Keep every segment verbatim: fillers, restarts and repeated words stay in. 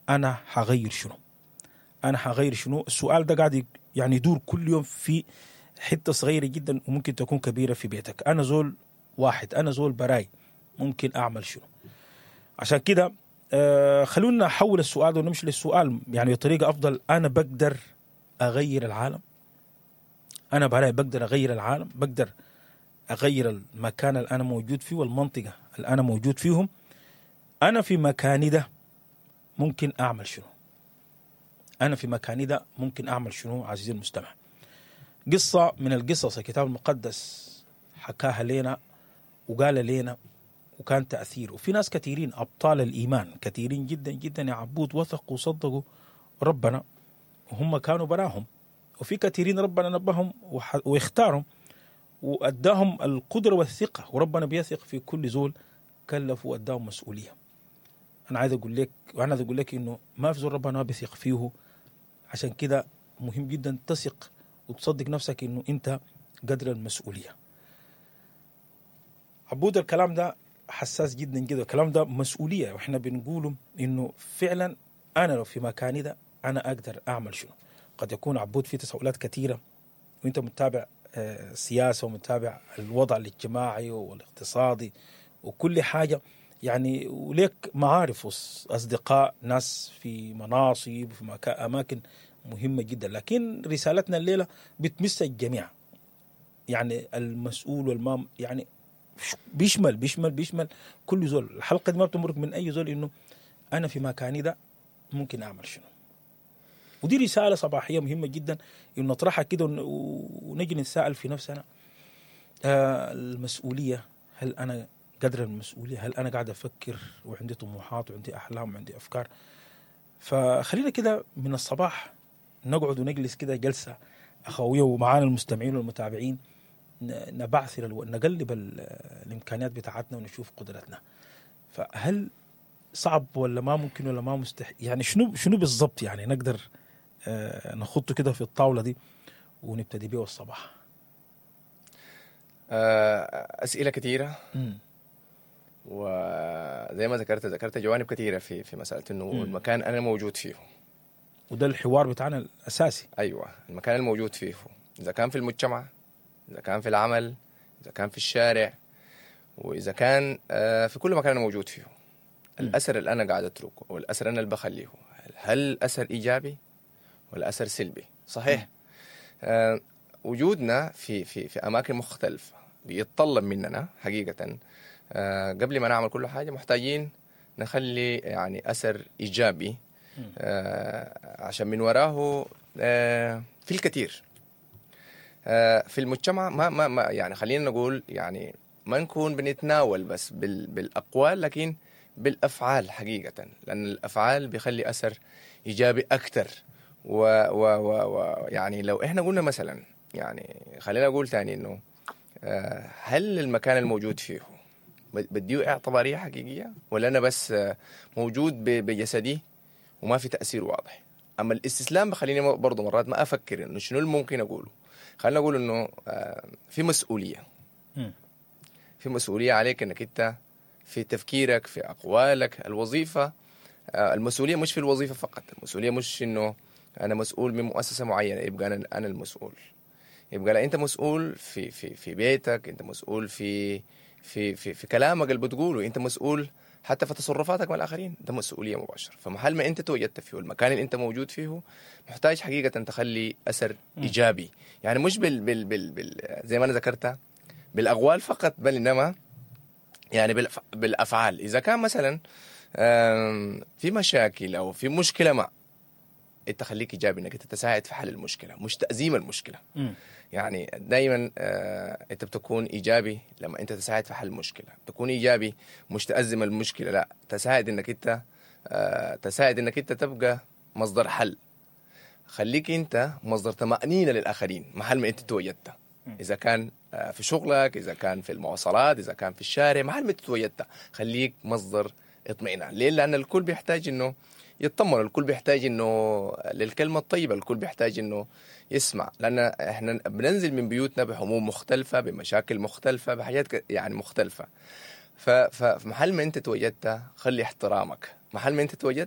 أنا حغير شنو؟ أنا حغير شنو؟ السؤال ده قاعد يعني يدور كل يوم في حتة صغيرة جدا وممكن تكون كبيرة في بيتك. أنا زول واحد، أنا زول براي، ممكن أعمل شنو؟ عشان كده آه خلونا نحول السؤال ده ونمشي للسؤال يعني بطريقة أفضل. أنا بقدر أغير العالم؟ أنا براي بقدر أغير العالم؟ بقدر أغير المكان اللي أنا موجود فيه والمنطقة اللي أنا موجود فيهم؟ أنا في مكاني ده ممكن أعمل شنو؟ أنا في مكاني ده ممكن أعمل شنو عزيزي المستمع؟ قصة من القصص الكتاب المقدس حكاها لنا وقال لنا وكان تأثير. وفي ناس كثيرين أبطال الإيمان كثيرين جدا جدا يا عبود وثقوا وصدقوا ربنا وهم كانوا براهم. وفي كثيرين ربنا نبههم واختارهم وأداهم القدرة والثقة، وربنا بيثق في كل زول كلف وأداهم مسؤولية. أنا عايز أقول لك وأنا عايز أقول لك إنه ما في زول ربنا ما بيثق فيه. عشان كده مهم جدا تثق وتصدق نفسك إنه أنت قدر المسؤولية. عبود الكلام ده حساس جدا جدا، الكلام ده مسؤولية، وإحنا بنقوله إنه فعلا أنا لو في مكاني ده أنا أقدر أعمل شنو. قد يكون عبود في تساؤلات كثيرة وأنت متابع آه سياسة ومتابع الوضع الاجتماعي والاقتصادي وكل حاجة يعني، وليك معارف أصدقاء ناس في مناصب في أماكن مهمة جدا. لكن رسالتنا الليلة بتمس الجميع، يعني المسؤول والمام يعني بيشمل بيشمل بيشمل كل زول. الحلقة دي ما بتمرق من أي زول إنه أنا في مكاني ده ممكن أعمل شنو. ودي رسالة صباحية مهمة جدا إنه نطرحها كده ونجي نتساءل في نفسنا آه المسؤولية، هل أنا قدر المسؤولية؟ هل أنا قاعد أفكر وعندي طموحات وعندي أحلام وعندي أفكار؟ فخلينا كده من الصباح نقعد ونجلس كده جلسة أخوية ومعانا المستمعين والمتابعين، نبعثر الو... نقلب الإمكانيات بتاعتنا ونشوف قدرتنا. فهل صعب ولا ما ممكن ولا ما مستحيل؟ يعني شنو شنو بالضبط يعني نقدر آه نخطه كده في الطاولة دي ونبتدي بيه الصباح؟ أسئلة كثيرة م. وزي ما ذكرت ذكرت جوانب كثيرة في في مسألة إنه م. المكان أنا موجود فيه، وده الحوار بتاعنا الأساسي. أيوة، المكان الموجود فيه إذا كان في المجتمع، إذا كان في العمل، إذا كان في الشارع، وإذا كان في كل مكان أنا موجود فيه، الأثر اللي أنا قاعد أتركه والأثر أنا اللي بخليه، هل أثر إيجابي ولا أثر سلبي؟ صحيح. آه وجودنا في في في أماكن مختلفة بيتطلب مننا حقيقة آه قبل ما نعمل كل حاجة محتاجين نخلي يعني أثر إيجابي آه عشان من وراه آه في الكثير آه في المجتمع. ما ما ما يعني خلينا نقول يعني ما نكون بنتناول بس بال بالأقوال، لكن بالأفعال حقيقة، لأن الأفعال بيخلي أثر إيجابي أكتر. ويعني لو إحنا قلنا مثلا يعني خلينا أقول تاني إنه آه هل المكان الموجود فيه بديه اعتبارية حقيقية ولا أنا بس آه موجود بجسدي وما في تأثير واضح؟ أما الاستسلام بخليني برضو مرات ما أفكر إنه شنو اللي ممكن أقوله. خلينا نقول إنه آه في مسؤولية في مسؤولية عليك إنك أنت في تفكيرك في أقوالك. الوظيفة آه المسؤولية مش في الوظيفة فقط، المسؤولية مش إنه أنا مسؤول من مؤسسة معينة يبقى أنا أنا المسؤول، يبقى لا، أنت مسؤول في في في بيتك، أنت مسؤول في في في في كلامك اللي بتقوله، أنت مسؤول حتى في تصرفاتك مع الآخرين، ده مسؤولية مباشرة. فمحل ما أنت توجدت فيه والمكان اللي أنت موجود فيه محتاج حقيقة تخلي أثر إيجابي، يعني مش بال بال بال, بال زي ما أنا ذكرتها بالأقوال فقط، بل إنما يعني بالأفعال. إذا كان مثلا في مشاكل أو في مشكلة ما، أنت خليك إيجابي إنك تساعد في حل المشكلة مش تأزيم المشكلة. م. يعني دايما آه أنت بتكون إيجابي لما أنت تساعد في حل المشكلة، تكون إيجابي مش تأزم المشكلة، لا، تساعد إنك أنت آه تساعد إنك أنت تبقى مصدر حل. خليك أنت مصدر طمأنينة للآخرين محل ما أنت توجدت، إذا كان آه في شغلك، إذا كان في المواصلات، إذا كان في الشارع، محل ما أنت توجدت خليك مصدر اطمئنان. ليه؟ لأن الكل بيحتاج إنه يطمن، الكل بيحتاج إنه للكلمة الطيبة، الكل بيحتاج إنه يسمع، لأن إحنا بننزل من بيوتنا بهموم مختلفة، بمشاكل مختلفة، بحاجات يعني مختلفة. فمحل ما أنت توجدت خلي احترامك، محل ما أنت توجدت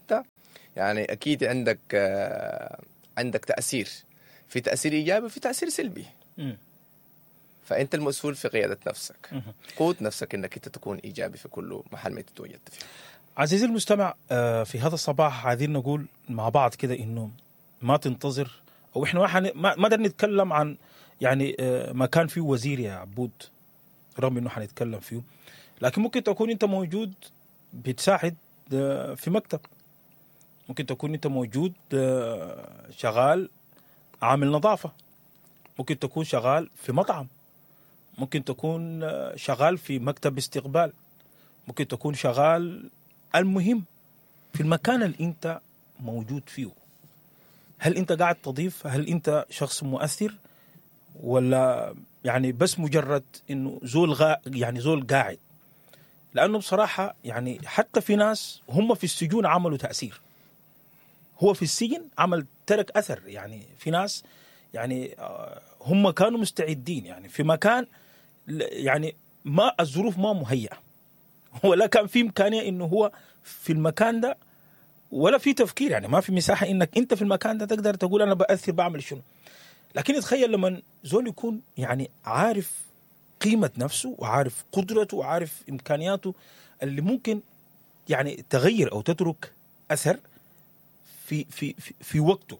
يعني أكيد عندك آه، عندك تأثير، في تأثير إيجابي وفي تأثير سلبي. مم. فأنت المسؤول في قيادة نفسك، مم. قود نفسك إنك أنت تكون إيجابي في كل محل ما تتواجد فيه. عزيزي المستمع، آه، في هذا الصباح عايزين نقول مع بعض كده إنه ما تنتظر، أو إحنا ما حن- ما ما بدنا نتكلم عن يعني آه، مكان فيه وزير يا عبود، رغم إنه حنتكلم فيه، لكن ممكن تكون أنت موجود بتساعد آه، في مكتب، ممكن تكون أنت موجود آه، شغال عامل نظافة، ممكن تكون شغال في مطعم، ممكن تكون آه، شغال في مكتب استقبال، ممكن تكون شغال. المهم في المكان اللي انت موجود فيه، هل انت قاعد تضيف؟ هل انت شخص مؤثر؟ ولا يعني بس مجرد انه زول غا يعني زول قاعد؟ لانه بصراحة يعني حتى في ناس هم في السجون عملوا تأثير، هو في السجن عمل ترك أثر. يعني في ناس يعني آه، هم كانوا مستعدين يعني في مكان ل- يعني ما الظروف ما مهيئة، ولا كان في إمكانية إنه هو في المكان ده، ولا في تفكير، يعني ما في مساحة إنك أنت في المكان ده تقدر تقول أنا بأثر بعمل شنو. لكن تخيل لما زول يكون يعني عارف قيمة نفسه وعارف قدرته وعارف إمكانياته اللي ممكن يعني تغير أو تترك أثر في في في, في وقته.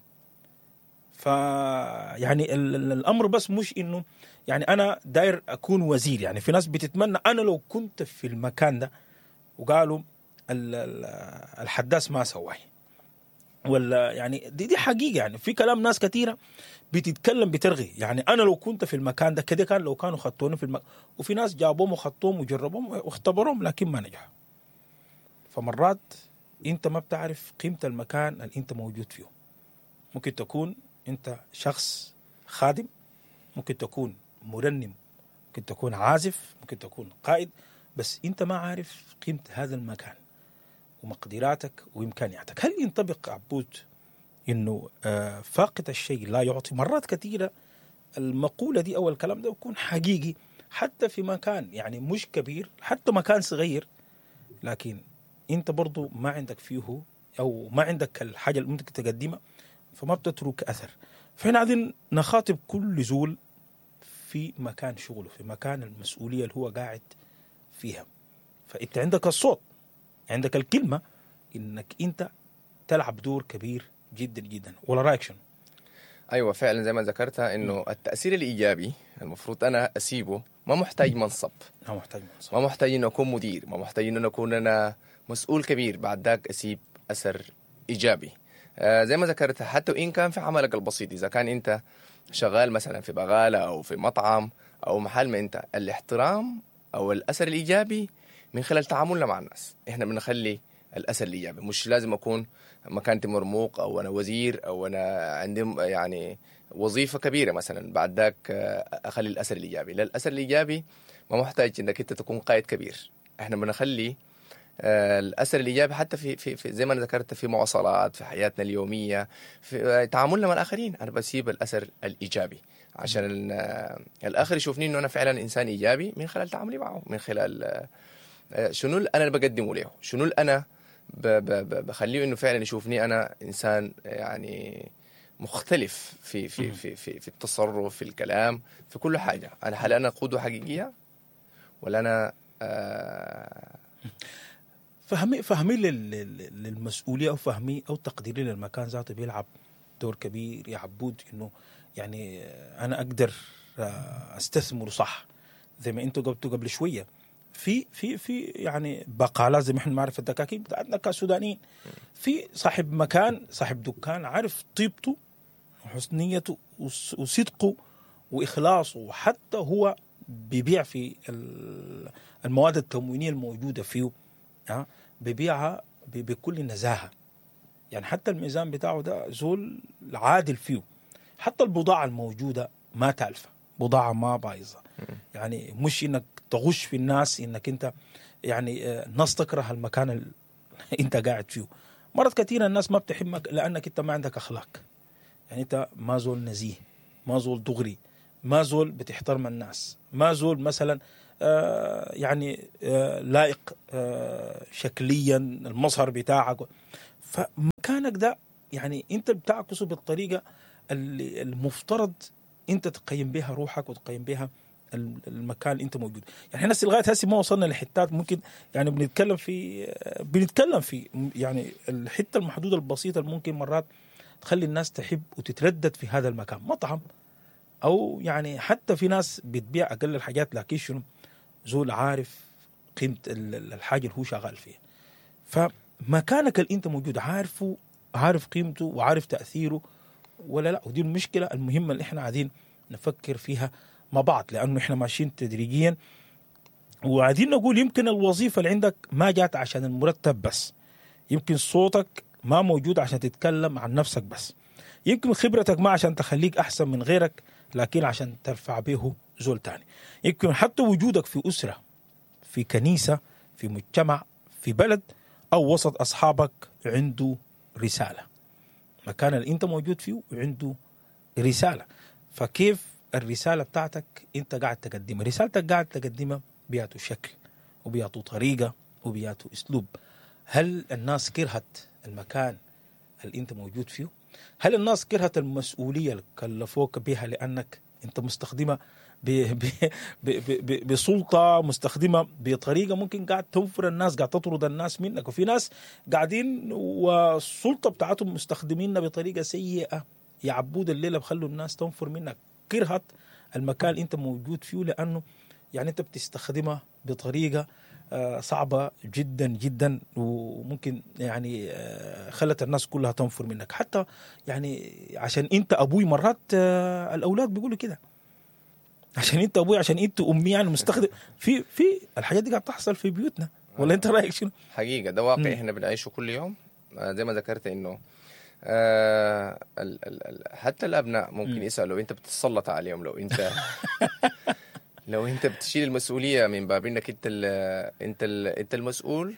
فيعني ال- ال- الأمر بس مش إنه يعني أنا داير أكون وزير. يعني في ناس بتتمنى أنا لو كنت في المكان ده، وقالوا ال- ال- الحداث ما سواه، ولا يعني دي دي حقيقة. يعني في كلام ناس كثيرة بتتكلم بترغي، يعني أنا لو كنت في المكان ده كده كان، لو كانوا خطوني في المكان. وفي ناس جابوهم وخطوهم وجربوهم واختبروهم لكن ما نجحوا. فمرات أنت ما بتعرف قيمة المكان اللي أنت موجود فيه. ممكن تكون أنت شخص خادم، ممكن تكون مرنم، ممكن تكون عازف، ممكن تكون قائد، بس أنت ما عارف قيمة هذا المكان ومقدراتك وإمكانياتك. هل ينطبق عبود إنه آه فاقد الشيء لا يعطي؟ مرات كثيرة المقولة دي أو الكلام ده يكون حقيقي حتى في مكان يعني مش كبير، حتى مكان صغير، لكن أنت برضو ما عندك فيه أو ما عندك الحاجة اللي ممكن تقدمها، فما بتترك أثر. فإحنا عايزين نخاطب كل زول في مكان شغله، في مكان المسؤولية اللي هو قاعد فيها. فأنت عندك الصوت، عندك الكلمة، إنك أنت تلعب دور كبير جدا جدا. ولا رأيك شنو؟ أيوة فعلا زي ما ذكرتها إنه التأثير الإيجابي المفروض أنا أسيبه، ما محتاج منصب، ما محتاج منصب، ما محتاج إنه أكون مدير، ما محتاج إنه أكون أنا مسؤول كبير بعد ذاك أسيب أثر إيجابي. آه زي ما ذكرت، حتى وإن كان في عملك البسيط، إذا كان أنت شغال مثلا في بغالة أو في مطعم أو محل، ما أنت الاحترام أو الأثر الإيجابي من خلال تعاملنا مع الناس. إحنا بنخلي الأثر الإيجابي، مش لازم أكون مكانتي مرموق أو أنا وزير أو أنا عندي يعني وظيفة كبيرة مثلا بعد ذاك أخلي الأثر الإيجابي. لا، الأثر الإيجابي ما محتاج إنك أنت تكون قائد كبير. إحنا بنخلي آه، الأثر الإيجابي حتى في, في, في زي ما أنا ذكرت في مواصلات، في حياتنا اليومية، في آه، تعاملنا مع الآخرين. أنا بسيب الأثر الإيجابي عشان آه، الآخر يشوفني إنه أنا فعلا إنسان إيجابي من خلال تعاملي معه، من خلال آه، شنو اللي أنا بقدمه له، شنو اللي أنا ب- ب- ب- بخليه إنه فعلا يشوفني أنا إنسان يعني مختلف في في في في, في التصرف، في الكلام، في كل حاجة. أنا هل أنا قدوة حقيقية ولا أنا آه فهمي فهمي لل- لل- للمسؤولية أو فهمي أو تقديري للمكان ذاته بيلعب دور كبير يا عبود. إنه يعني أنا أقدر آه، أستثمر صح، زي ما أنتوا قلتوا قبل شوية في في في يعني بقالات زي ما احنا نعرف الدكاكين بتاعتنا كسودانيين، في صاحب مكان صاحب دكان عارف طيبته وحسن نيته وص- وصدقه وإخلاصه، وحتى هو بيبيع في ال- المواد التموينية الموجودة فيه، ها ببيعها ب- بكل نزاهة. يعني حتى الميزان بتاعه ده زول عادل فيه، حتى البضاعة الموجودة ما تالفة، بضاعة ما بايظة. يعني مش انك تغش في الناس، انك انت يعني آه، ناس تكره المكان اللي انت قاعد فيه. مرات كثيرة الناس ما بتحبك لانك انت ما عندك اخلاق، يعني انت ما زول نزيه، ما زول دغري، ما زول بتحترم الناس، ما زول مثلا آه يعني آه لائق آه شكليا، المظهر بتاعك، فمكانك ده يعني انت بتعكسه بالطريقه اللي المفترض انت تقيم بها روحك وتقيم بها المكان اللي انت موجود. يعني احنا لغايه هسه ما وصلنا لحتات ممكن يعني بنتكلم في بنتكلم في يعني الحته المحدوده البسيطه اللي ممكن مرات تخلي الناس تحب وتتردد في هذا المكان، مطعم او يعني حتى في ناس بتبيع اقل الحاجات لكن شنو زول عارف قيمه الحاجه اللي هو شغال فيها. فمكانك اللي انت موجود عارفه، عارف قيمته وعارف تاثيره ولا لا؟ ودي المشكله المهمه اللي احنا قاعدين نفكر فيها مع بعض، لانه احنا ماشيين تدريجيا وقاعدين نقول يمكن الوظيفه اللي عندك ما جات عشان المرتب بس، يمكن صوتك ما موجود عشان تتكلم عن نفسك بس، يمكن خبرتك ما عشان تخليك احسن من غيرك لكن عشان ترفع به زول تاني، يمكن حتى وجودك في اسره، في كنيسه، في مجتمع، في بلد او وسط اصحابك عنده رساله. مكان اللي انت موجود فيه عنده رساله، فكيف الرساله بتاعتك انت قاعد تقدمها؟ رسالتك قاعد تقدمها بياتوا شكل وبياتوا طريقه وبياتوا اسلوب. هل الناس كرهت المكان اللي انت موجود فيه؟ هل الناس كرهت المسؤوليه اللي كلفوك بها لانك انت مستخدمه بسلطه، مستخدمه بطريقه ممكن قاعد تنفر الناس، قاعد تطرد الناس منك، وفي ناس قاعدين والسلطه بتاعتهم مستخدمينها بطريقه سيئه يعبود الليله بخلوا الناس تنفر منك. كرهت المكان اللي انت موجود فيه لانه يعني انت بتستخدمها بطريقه صعبه جدا جدا وممكن يعني خلت الناس كلها تنفر منك. حتى يعني عشان انت ابوي مرات الاولاد بيقولوا كده، عشان انت ابوي، عشان انت امي، يعني مستخدم في في الحاجات دي قاعد تحصل في بيوتنا. ولا انت رايك شنو؟ حقيقه ده واقع احنا بنعيشه كل يوم. زي ما ذكرت انه آه ال ال ال حتى الابناء ممكن م. يسالوا انت بتتسلط عليهم لو انت لو انت بتشيل المسؤوليه من باب انك انت ال انت ال انت المسؤول،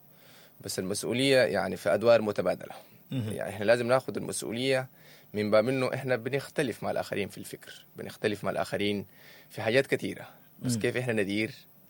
بس المسؤوليه يعني في ادوار متبادله. م. يعني احنا لازم ناخذ المسؤوليه من باب انه احنا بنختلف مع الاخرين في الفكر، بنختلف مع الاخرين في حاجات كثيره، بس م. كيف احنا ندير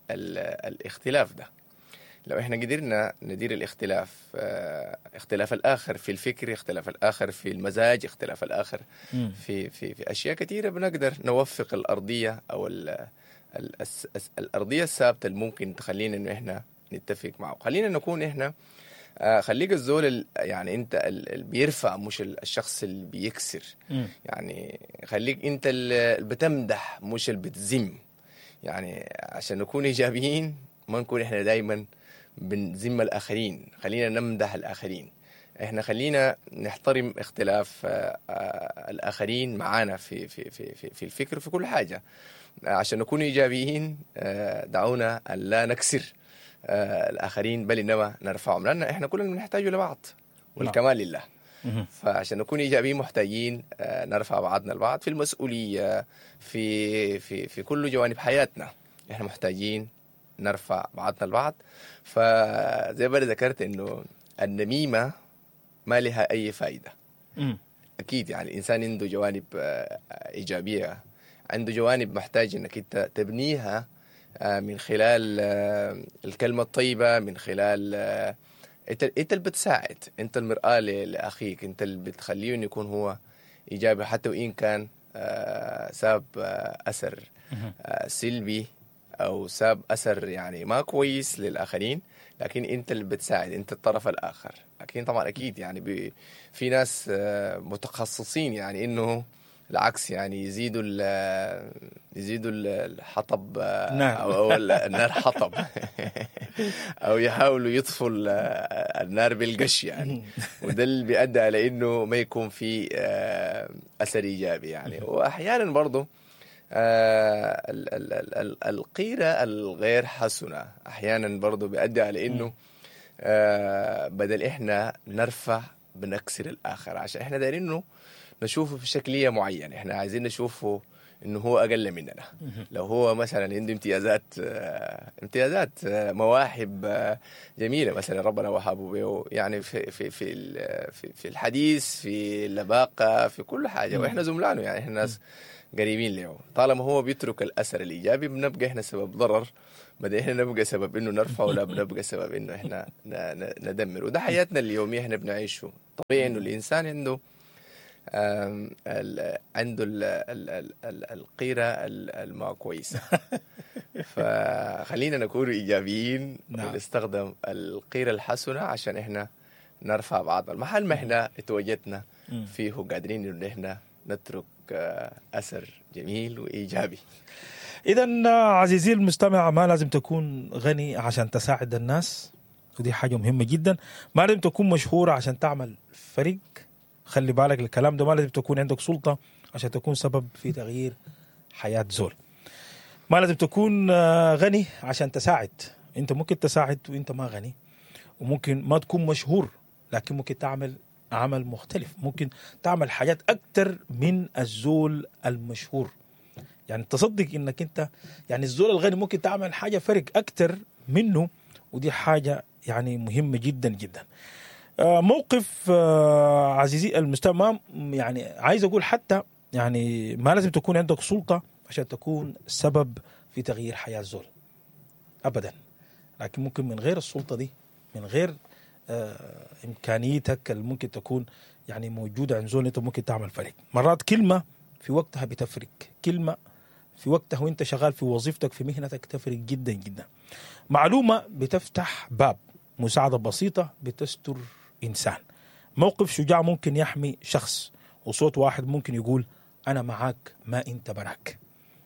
الاختلاف ده؟ لو احنا قدرنا ندير الاختلاف، اه اختلاف الاخر في الفكر، اختلاف الاخر في المزاج، اختلاف الاخر م. في في في اشياء كثيره، بنقدر نوفق الارضيه او ال ال الارضيه الثابته اللي ممكن تخلينا انه احنا نتفق معه. خلينا نكون احنا آه خليك الزول يعني انت اللي بيرفع مش الشخص اللي بيكسر. م. يعني خليك انت اللي بتمدح مش اللي بتذم. يعني عشان نكون ايجابيين ما نكون احنا دايما بنذم الاخرين، خلينا نمدح الاخرين. احنا خلينا نحترم اختلاف آه آه الاخرين معانا في في في في, في الفكر في كل حاجه. آه عشان نكون ايجابيين آه دعونا لا نكسر آه الآخرين بل إنما نرفعهم، لأن إحنا كلنا بنحتاج لبعض والكمال لله. فعشان نكون إيجابيين محتاجين آه نرفع بعضنا البعض في المسؤولية، في في في كل جوانب حياتنا إحنا محتاجين نرفع بعضنا البعض. فزي ما ذكرت إنه النميمة ما لها أي فائدة. أكيد يعني الإنسان عنده جوانب آه إيجابية، عنده جوانب محتاج إنك أنت تبنيها من خلال الكلمة الطيبة، من خلال انت انت اللي بتساعد، انت المرآة لاخيك، انت اللي بتخليه انه يكون هو ايجابي حتى وان كان ساب اثر سلبي او ساب اثر يعني ما كويس للاخرين، لكن انت اللي بتساعد، انت الطرف الاخر. لكن طبعا اكيد يعني في ناس متخصصين يعني انه العكس، يعني يزيدوا ال يزيدوا الحطب نار. او النار حطب او يحاولوا يطفوا النار بالقش يعني، وده اللي بيؤدي على انه ما يكون في اثر ايجابي يعني. واحيانا برضه القيرة الغير حسنة احيانا برضه بيؤدي على انه بدل احنا نرفع بنكسر الاخر، عشان احنا دايرين انه نشوفه في شكلية معينة، احنا عايزين نشوفه انه هو اقل مننا. لو هو مثلا عنده امتيازات آه، امتيازات آه، مواهب آه، جميله مثلا ربنا وهبه به، يعني في في في ال- في في الحديث، في اللباقه، في كل حاجه، واحنا زملانه يعني احنا ناس قريبين له. طالما هو بيترك الاثر الايجابي بنبقى احنا سبب ضرر، بدل احنا نبقى سبب انه نرفع، ولا بنبقى سبب انه احنا ن- ن- ندمر. وده حياتنا اليوميه احنا بنعيشه. طبيعي انه الانسان عنده آم، ال- عنده ال- ال- ال- ال- القيرة ال- الما كويسة. فخلينا نكون إيجابيين نعم. ونستخدم القيرة الحسنة عشان إحنا نرفع بعض المحل ما إحنا اتوجدنا فيه، قادرين إنه إحنا نترك آه، أثر جميل وإيجابي. إذا عزيزي المستمع، ما لازم تكون غني عشان تساعد الناس، ودي حاجة مهمة جدا. ما لازم تكون مشهور عشان تعمل فريق، خلي بالك الكلام ده. ما لازم تكون عندك سلطة عشان تكون سبب في تغيير حياة زول. ما لازم تكون آه، غني عشان تساعد. انت ممكن تساعد وانت ما غني، وممكن ما تكون مشهور لكن ممكن تعمل عمل مختلف، ممكن تعمل حاجات أكتر من الزول المشهور. يعني تصدق انك انت يعني الزول الغني ممكن تعمل حاجة فرق أكتر منه، ودي حاجة يعني مهمة جدا جدا. آه، موقف آه، عزيزي المستمع، يعني عايز أقول حتى يعني ما لازم تكون عندك سلطة عشان تكون سبب في تغيير حياة زول أبدا، لكن ممكن من غير السلطة دي، من غير آه إمكانيتك اللي ممكن تكون يعني موجودة عند زول، أنت ممكن تعمل فرق. مرات كلمة في وقتها بتفرق، كلمة في وقتها وانت شغال في وظيفتك في مهنتك تفرق جدا جدا. معلومة بتفتح باب، مساعدة بسيطة بتستر إنسان، موقف شجاع ممكن يحمي شخص، وصوت واحد ممكن يقول أنا معاك ما أنت براك.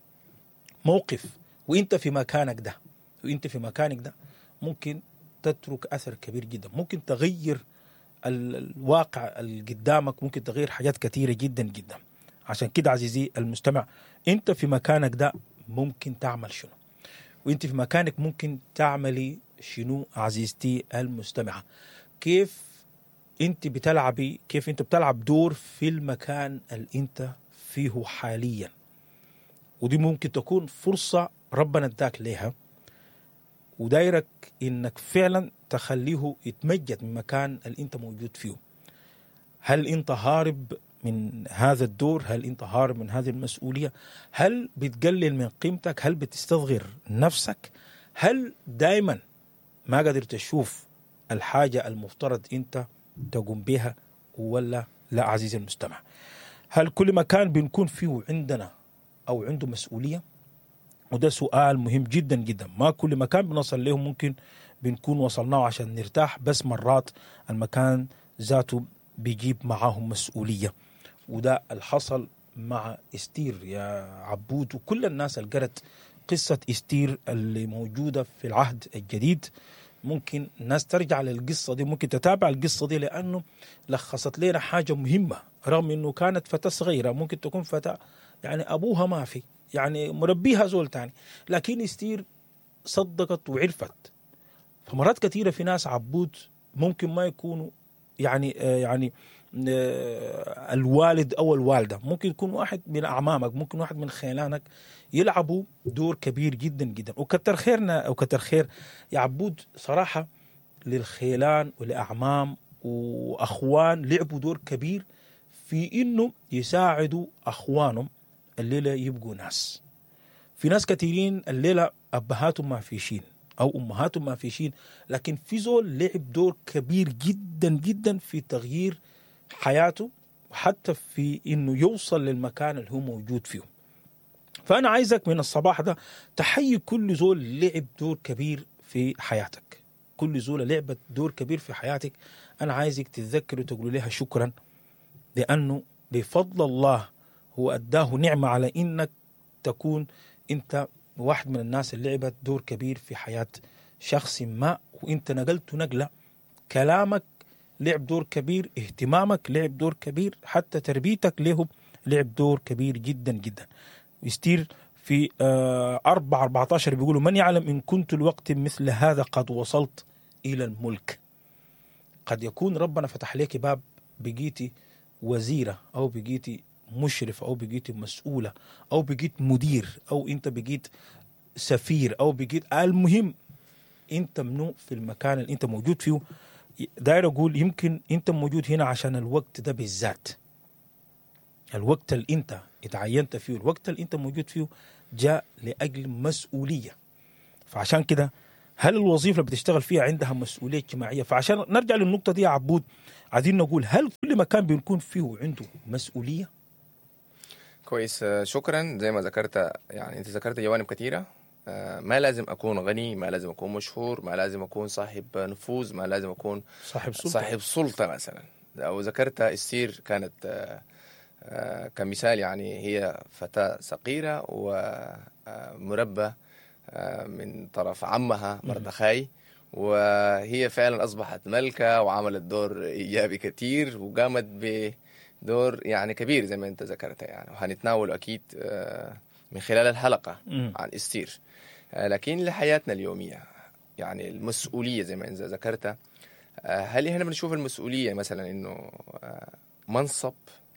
موقف وانت في مكانك ده، وانت في مكانك ده ممكن تترك أثر كبير جدا، ممكن تغير ال- الواقع اللي قدامك، ممكن تغير حاجات كثيرة جدا جدا. عشان كده عزيزي المستمع، انت في مكانك ده ممكن تعمل شنو، وانت في مكانك ممكن تعملي شنو عزيزتي المستمعة. كيف انت بتلعبي، كيف انت بتلعب دور في المكان اللي انت فيه حاليا، ودي ممكن تكون فرصة ربنا اداك ليها، ودايرك انك فعلا تخليه يتمجد من مكان اللي انت موجود فيه. هل انت هارب من هذا الدور؟ هل انت هارب من هذه المسؤولية؟ هل بتقلل من قيمتك؟ هل بتستصغر نفسك؟ هل دايما ما قادر تشوف الحاجة المفترض انت تقوم بها ولا لا عزيزي المستمع؟ هل كل مكان بنكون فيه عندنا او عنده مسؤولية؟ وده سؤال مهم جدا جدا. ما كل مكان بنصل له ممكن بنكون وصلناه عشان نرتاح، بس مرات المكان ذاته بيجيب معاه مسؤولية، وده الحصل مع استير يا عبود، وكل الناس اللي قرأت قصة استير اللي موجودة في العهد الجديد. ممكن الناس ترجع للقصة دي، ممكن تتابع القصة دي، لأنه لخصت لنا حاجة مهمة. رغم أنه كانت فتاة صغيرة، ممكن تكون فتاة يعني أبوها ما في، يعني مربيها زول تاني، لكن استير صدقت وعرفت. فمرات كثيرة في ناس عبود ممكن ما يكونوا يعني آه يعني آه الوالد أو الوالدة، ممكن يكون واحد من أعمامك، ممكن واحد من خيلانك يلعبوا دور كبير جدا جدا. وكتر خيرنا أو كتر خير يا عبود صراحة للخيلان والأعمام وأخوان لعبوا دور كبير في إنه يساعدوا أخوانهم الليلة يبقوا ناس. في ناس كثيرين الليلة أبهاتهم ما فيشين أو أمهاتهم ما فيشين، لكن في زول لعب دور كبير جدا جدا في تغيير حياته، وحتى في إنه يوصل للمكان اللي هو موجود فيه. فأنا عايزك من الصباح ده تحيي كل زول لعب دور كبير في حياتك، كل زول لعبت دور كبير في حياتك. أنا عايزك تتذكر وتقول لها شكرا، لأنه بفضل الله هو أداه نعمة على إنك تكون أنت واحد من الناس اللي لعبت دور كبير في حياة شخص ما، وأنت نقلت نقلة. كلامك لعب دور كبير، اهتمامك لعب دور كبير، حتى تربيتك لهم لعب دور كبير جدا جدا. يستير في أربعة أربعة عشر بيقولوا من يعلم إن كنت الوقت مثل هذا قد وصلت إلى الملك. قد يكون ربنا فتح لك باب، بقيتي وزيرة أو بقيتي مشرف أو بقيت مسؤولة أو بقيت مدير أو أنت بقيت سفير أو بقيت، المهم أنت منو في المكان اللي أنت موجود فيه. داير أقول يمكن أنت موجود هنا عشان الوقت ده بالذات، الوقت اللي أنت اتعينت فيه، الوقت اللي أنت موجود فيه جاء لأجل مسؤولية. فعشان كده هل الوظيفة اللي بتشتغل فيها عندها مسؤولية اجتماعية؟ فعشان نرجع للنقطة دي يا عبود، عايزين نقول هل كل مكان بيكون فيه عنده مسؤولية؟ كويس. آه، شكرا. زي ما ذكرت يعني انت ذكرت جوانب كثيرة. آه، ما لازم اكون غني، ما لازم اكون مشهور، ما لازم اكون صاحب نفوذ، ما لازم اكون صاحب سلطة. صاحب سلطة مثلا. او ذكرت استير كانت آه، آه، كمثال، يعني هي فتاة صغيرة ومربى من طرف عمها مردخاي، وهي فعلا أصبحت ملكة وعملت دور إيجابي كتير وقامت بدور يعني كبير زي ما أنت ذكرت يعني، وهنتناول أكيد آه، من خلال الحلقة عن استير. آه، لكن لحياتنا اليومية يعني المسؤولية زي ما أنت ذكرت، آه، هل إحنا بنشوف المسؤولية مثلا إنه آه، منصب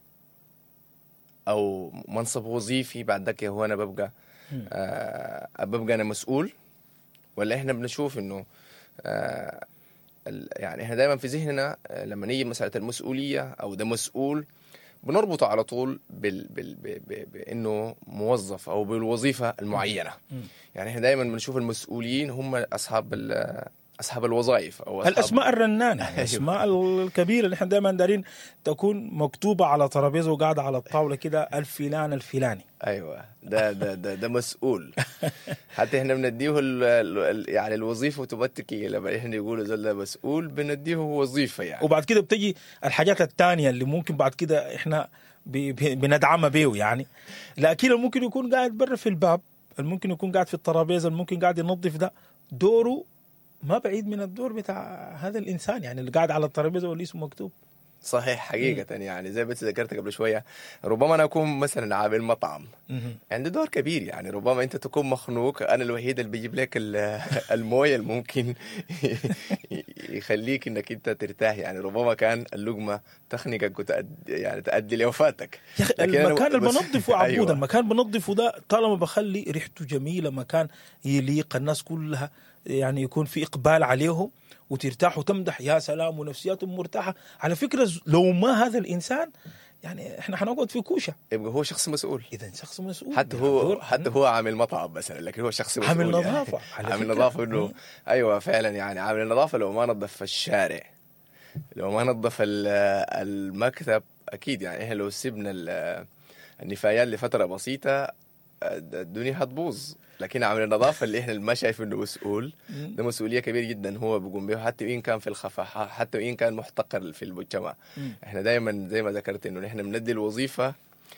أو منصب وظيفي بعد ذلك هو أنا ببقى آه ببقى أنا مسؤول، ولا إحنا بنشوف إنه آه يعني إحنا دائما في ذهننا آه لما نيجي مسألة المسؤولية أو ده مسؤول بنربطه على طول بال بال بإنه موظف أو بالوظيفة المعينة. يعني إحنا دائما بنشوف المسؤولين هم أصحاب أصحاب الوظائف أو أصحاب الأسماء الرنانة، الأسماء الكبيرة اللي إحنا دائما دارين تكون مكتوبة على ترابيزة وقاعدة على الطاولة كده، الفلان الفلاني. ايوه ده ده ده, ده مسؤول. حتى احنا بنديه ال ال يعني الوظيفه اوتوماتيكيه، لما احنا يقولوا زول مسؤول بنديه وظيفه يعني. وبعد كده بتجي الحاجات الثانيه اللي ممكن بعد كده احنا بندعمها بيه يعني. لكن ممكن يكون قاعد برا في الباب، ممكن يكون قاعد في الترابيزه، ممكن قاعد ينظف، ده دوره ما بعيد من الدور بتاع هذا الانسان يعني اللي قاعد على الترابيزه واللي اسمه مكتوب. صحيح حقيقة. يعني زي ما انت ذكرت قبل شوية، ربما أنا أكون مثلا عامل مطعم عندي دور كبير، يعني ربما أنت تكون مخنوق، أنا الوحيد اللي بيجيب لك الموية اللي ممكن يخليك إنك أنت ترتاح. يعني ربما كان اللقمة تخنقك وتأدي يعني تأدي لوفاتك. يا أخي المكان اللي بنظفه عبود أيوة. المكان بنظفه ده طالما بخلي ريحته جميلة، مكان يليق الناس كلها يعني يكون في إقبال عليهم وترتاح وتمدح، يا سلام، ونفسياتهم مرتاحة. على فكرة لو ما هذا الإنسان يعني احنا حنقعد في كوشة. يبقى هو شخص مسؤول. إذا شخص مسؤول حتى هو حتى هو عامل مطعم مثلا، لكن هو شخص مسؤول. عامل نظافة يعني. عامل نظافة إنه أيوة فعلا. يعني عامل النظافة لو ما نظف الشارع، لو ما نظف المكتب، أكيد يعني إحنا لو سيبنا النفايات لفترة بسيطة الدنيا هتبوظ. لكن عامل النظافة اللي إحنا ما شايف إنه مسؤول، ده مسؤولية كبيرة جدا هو بيقوم بها، حتى وإن كان في الخفاء، حتى وإن كان محتقر في المجتمع. إحنا دايما زي ما ذكرت إنه إحنا بندي الوظيفة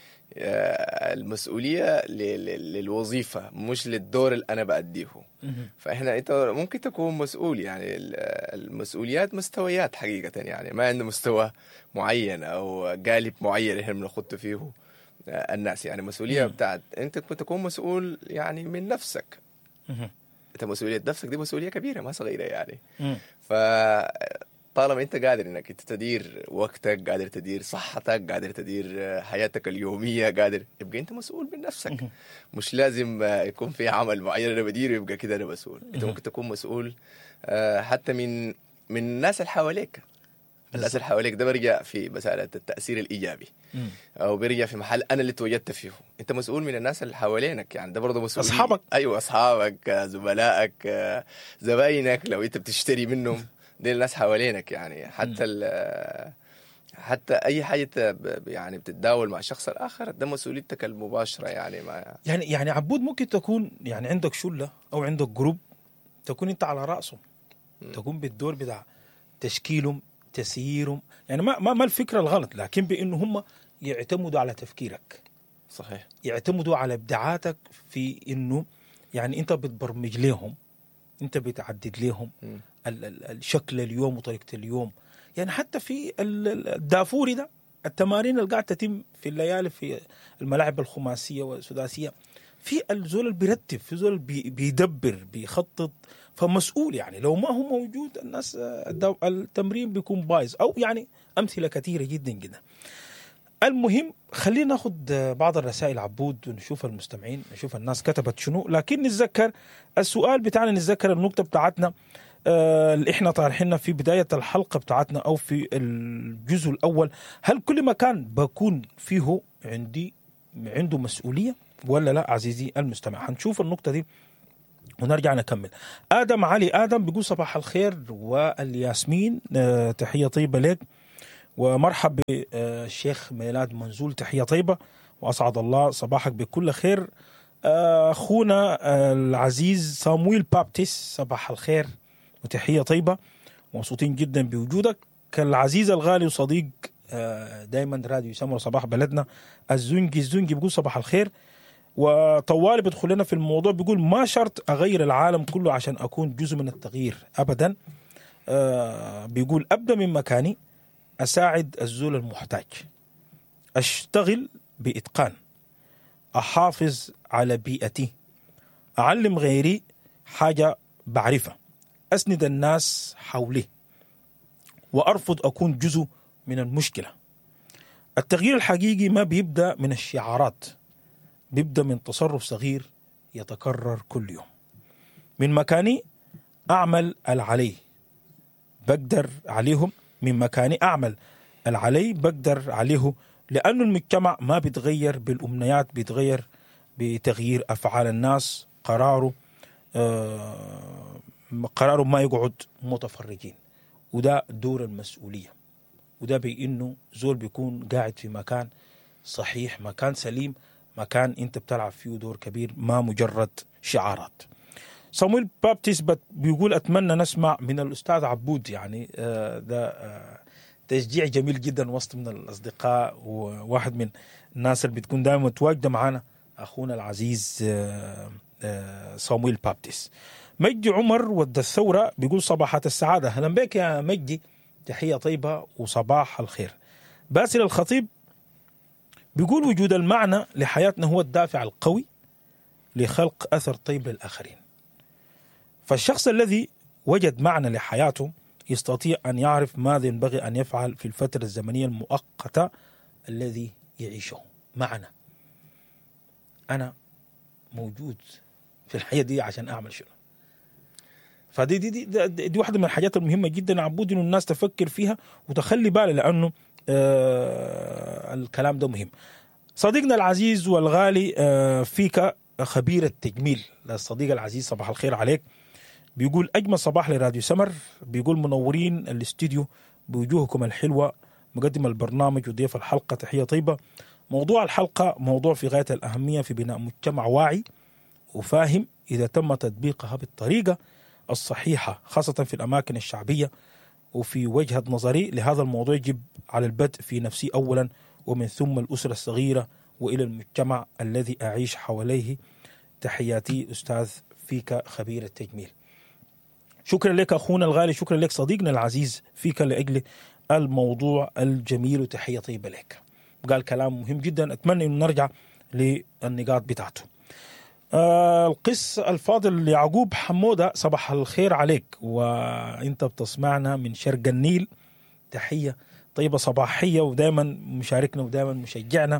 المسؤولية للوظيفة مش للدور اللي أنا بأديه. فإحنا أنت ممكن تكون مسؤول، يعني المسؤوليات مستويات حقيقة، يعني ما عنده مستوى معين أو قالب معين إحنا بنخط فيه الناس. يعني مسؤولية بتاعت أنت كنت تكون مسؤول يعني من نفسك. أنت مسؤولية نفسك دي مسؤولية كبيرة ما صغيرة يعني. ف طالما انت قادر انك انت تدير وقتك، قادر تدير صحتك، قادر تدير حياتك اليوميه، قادر يبقى انت مسؤول من نفسك. مش لازم يكون في عمل معين انا بديره يبقى كده انا مسؤول. انت ممكن تكون مسؤول حتى من من الناس اللي حواليك. الناس اللي حواليك ده برجع في مساله التاثير الايجابي، او برجع في محل انا اللي تواجدت فيه. انت مسؤول من الناس اللي حوالينك، يعني ده برضه مسؤول. اصحابك. ايوه اصحابك، زملائك، زباينك لو انت بتشتري منهم، دي الناس حوالينك يعني. حتى حتى اي حاجه يعني بتتداول مع الشخص الاخر ده مسؤوليتك المباشره يعني. ما يعني يعني عبود ممكن تكون يعني عندك شله او عندك جروب تكون انت على راسهم، تكون بالدور بتاع تشكيلهم تسييرهم، يعني ما ما ما الفكره الغلط، لكن بانه هم يعتمدوا على تفكيرك. صحيح. يعتمدوا على ابداعاتك في انه يعني انت بتبرمج لهم، انت بتعدد لهم م. الشكل اليوم وطريقة اليوم. يعني حتى في الدافوري ده التمارين اللي قاعد تتم في الليالي في الملاعب الخماسية والسداسية، في الزول اللي بيرتب، في زول بيدبر بيخطط، فمسؤول. يعني لو ما هو موجود الناس التمرين بيكون بايظ، أو يعني أمثلة كثيرة جدا جدا. المهم خلينا ناخذ بعض الرسائل عبود ونشوف المستمعين، نشوف الناس كتبت شنو. لكن نتذكر السؤال بتاعنا، نتذكر النقطة بتاعتنا آه اللي احنا طارحينها في بداية الحلقة بتاعتنا أو في الجزء الأول. هل كل مكان بكون فيه عندي عنده مسؤولية ولا لا؟ عزيزي المستمع، هنشوف النقطة دي ونرجع نكمل. آدم علي آدم بيقول صباح الخير والياسمين، آه تحية طيبة لك، ومرحب بالشيخ ميلاد منزول، تحية طيبة وأسعد الله صباحك بكل خير. أخونا العزيز صامويل بابتيس، صباح الخير وتحية طيبة، مبسوطين جدا بوجودك. العزيز الغالي وصديق دايما راديو سمر صباح بلدنا الزنجي الزنجي بيقول صباح الخير. وطوالي بيدخل لنا في الموضوع بيقول ما شرط أغير العالم كله عشان أكون جزء من التغيير أبدا. بيقول أبدأ من مكاني، أساعد الزول المحتاج، أشتغل بإتقان، أحافظ على بيئتي، أعلم غيري حاجة بعرفها، أسند الناس حولي، وأرفض أكون جزء من المشكلة. التغيير الحقيقي ما بيبدأ من الشعارات، بيبدأ من تصرف صغير يتكرر كل يوم. من مكاني أعمل العلي بقدر عليهم، من مكاني أعمل العلي بقدر عليه، لأن المجتمع ما بيتغير بالأمنيات، بيتغير بتغيير أفعال الناس. قراره آه قراره ما يقعد متفرجين، وده دور المسؤولية، وده بأنه زول بيكون قاعد في مكان صحيح، مكان سليم، مكان انت بتلعب فيه دور كبير، ما مجرد شعارات. صامويل بابتيس بيقول أتمنى نسمع من الأستاذ عبود، يعني آه ده آه تشجيع جميل جدا وسط من الأصدقاء، وواحد من الناس اللي بتكون دائما متواجدة معنا أخونا العزيز آه آه صامويل بابتيس. مجدي عمر ود الثورة بيقول صباحات السعادة، أهلا بك يا مجدي، تحية طيبة وصباح الخير. باسل الخطيب بيقول وجود المعنى لحياتنا هو الدافع القوي لخلق أثر طيب للآخرين. فالشخص الذي وجد معنى لحياته يستطيع أن يعرف ماذا ينبغي أن يفعل في الفترة الزمنية المؤقتة الذي يعيشه. معنى أنا موجود في الحياة دي عشان أعمل شنو. فدي دي دي, دي, دي واحدة من الحاجات المهمة جدا عبود إنه الناس تفكر فيها وتخلي بالها، لأنه آه الكلام ده مهم. صديقنا العزيز والغالي آه فيك خبير التجميل، الصديق العزيز صباح الخير عليك، بيقول أجمل صباح لراديو سمر، بيقول منورين الاستوديو بوجوهكم الحلوة، مقدم البرنامج وضيف الحلقة، تحية طيبة. موضوع الحلقة موضوع في غاية الأهمية في بناء مجتمع واعي وفاهم إذا تم تطبيقها بالطريقة الصحيحة، خاصة في الأماكن الشعبية. وفي وجهة نظري لهذا الموضوع يجب على البدء في نفسي أولا، ومن ثم الأسرة الصغيرة وإلى المجتمع الذي أعيش حواليه. تحياتي أستاذ فيك خبير التجميل. شكرا لك أخونا الغالي، شكرا لك صديقنا العزيز فيك لأجل الموضوع الجميل، وتحية طيبة لك. قال كلام مهم جدا، أتمنى أن نرجع للنقاط بتاعته. آه القس الفاضل يعقوب حمودة، صباح الخير عليك، وانت بتسمعنا من شرق النيل، تحية طيبة صباحية، ودائما مشاركنا ودائما مشجعنا،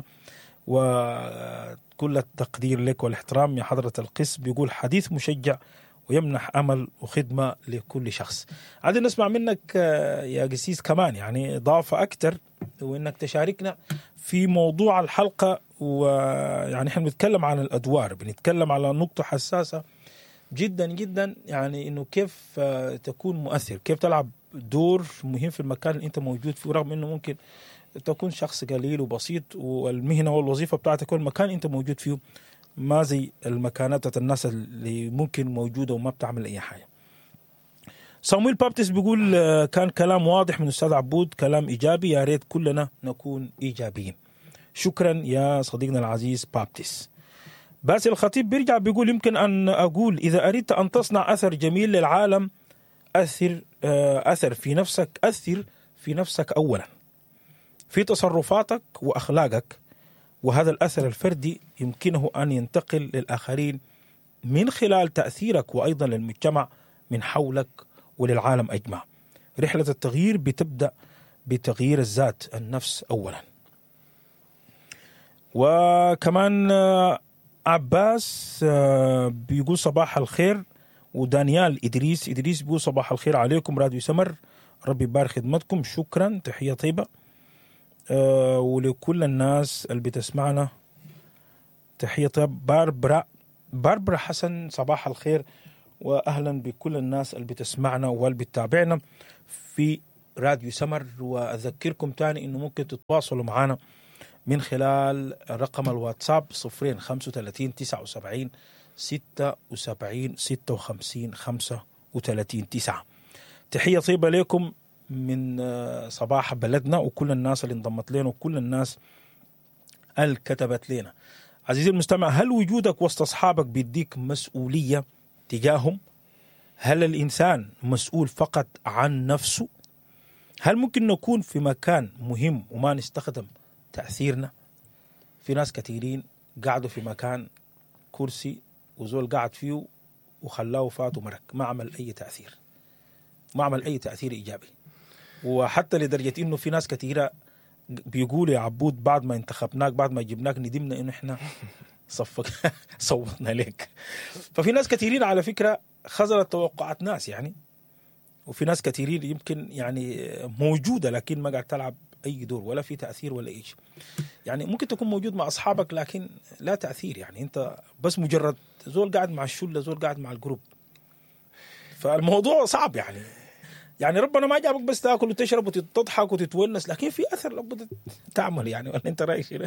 وكل التقدير لك والاحترام يا حضرة القس. بيقول حديث مشجع ويمنح أمل وخدمة لكل شخص. عادي نسمع منك يا قسيس كمان يعني إضافة أكتر، وإنك تشاركنا في موضوع الحلقة. ويعني إحنا بنتكلم عن الأدوار، بنتكلم على نقطة حساسة جدا جدا، يعني إنه كيف تكون مؤثر، كيف تلعب دور مهم في المكان اللي أنت موجود فيه، رغم إنه ممكن تكون شخص قليل وبسيط، والمهنة والوظيفة بتاعتك والمكان أنت موجود فيه ما زي المكانات بتاعت الناس اللي ممكن موجودة وما بتعمل أي حاجة. صامويل بابتيس بيقول كان كلام واضح من أستاذ عبود، كلام إيجابي، يا ريت كلنا نكون إيجابيين. شكرا يا صديقنا العزيز بابتيس. باسل الخطيب بيرجع بيقول يمكن أن أقول إذا أردت أن تصنع أثر جميل للعالم أثر أثر في نفسك، أثر في نفسك أولا في تصرفاتك وأخلاقك، وهذا الأثر الفردي يمكنه أن ينتقل للآخرين من خلال تأثيرك، وأيضا للمجتمع من حولك وللعالم أجمع. رحلة التغيير بتبدأ بتغيير الذات، النفس أولا. وكمان عباس بيقول صباح الخير، ودانيال إدريس إدريس بيقول صباح الخير عليكم راديو سمر، ربي يبارك خدمتكم، شكرا، تحية طيبة. أه ولكل الناس اللي بتسمعنا تحية طيبة. باربرا باربرا حسن صباح الخير وأهلا بكل الناس اللي بتسمعنا واللي بتتابعنا في راديو سمر. وأذكركم تاني إنه ممكن تتواصلوا معنا من خلال رقم الواتساب صفرين خمسة وثلاثين تسعة وسبعين ستة وسبعين ستة وخمسين خمسة وثلاثين تسعة. تحية طيبة لكم من صباح بلدنا وكل الناس اللي انضمت لنا وكل الناس اللي كتبت لنا. عزيزي المستمع، هل وجودك وسط أصحابك بيديك مسؤولية تجاههم؟ هل الإنسان مسؤول فقط عن نفسه؟ هل ممكن نكون في مكان مهم وما نستخدم تأثيرنا؟ في ناس كثيرين قاعدوا في مكان كرسي وزول قاعد فيه وخلاه فات ومرك، ما عمل أي تأثير، ما عمل أي تأثير إيجابي. وحتى لدرجة إنه في ناس كثيرة بيقولوا يا عبود بعد ما انتخبناك بعد ما جبناك ندمنا إنه إحنا صفق صوتنا لك. ففي ناس كثيرين على فكرة خزرت توقعات ناس يعني، وفي ناس كثيرين يمكن يعني موجودة لكن ما قاعد تلعب أي دور ولا في تأثير ولا أي شيء. يعني ممكن تكون موجود مع أصحابك لكن لا تأثير، يعني أنت بس مجرد زول قاعد مع الشلة، زول قاعد مع الجروب. فالموضوع صعب يعني. يعني ربنا ما جابك بس تاكل وتشرب وتضحك وتتونس، لكن في أثر لابد تعمل يعني. ولا أنت رأيك شنو؟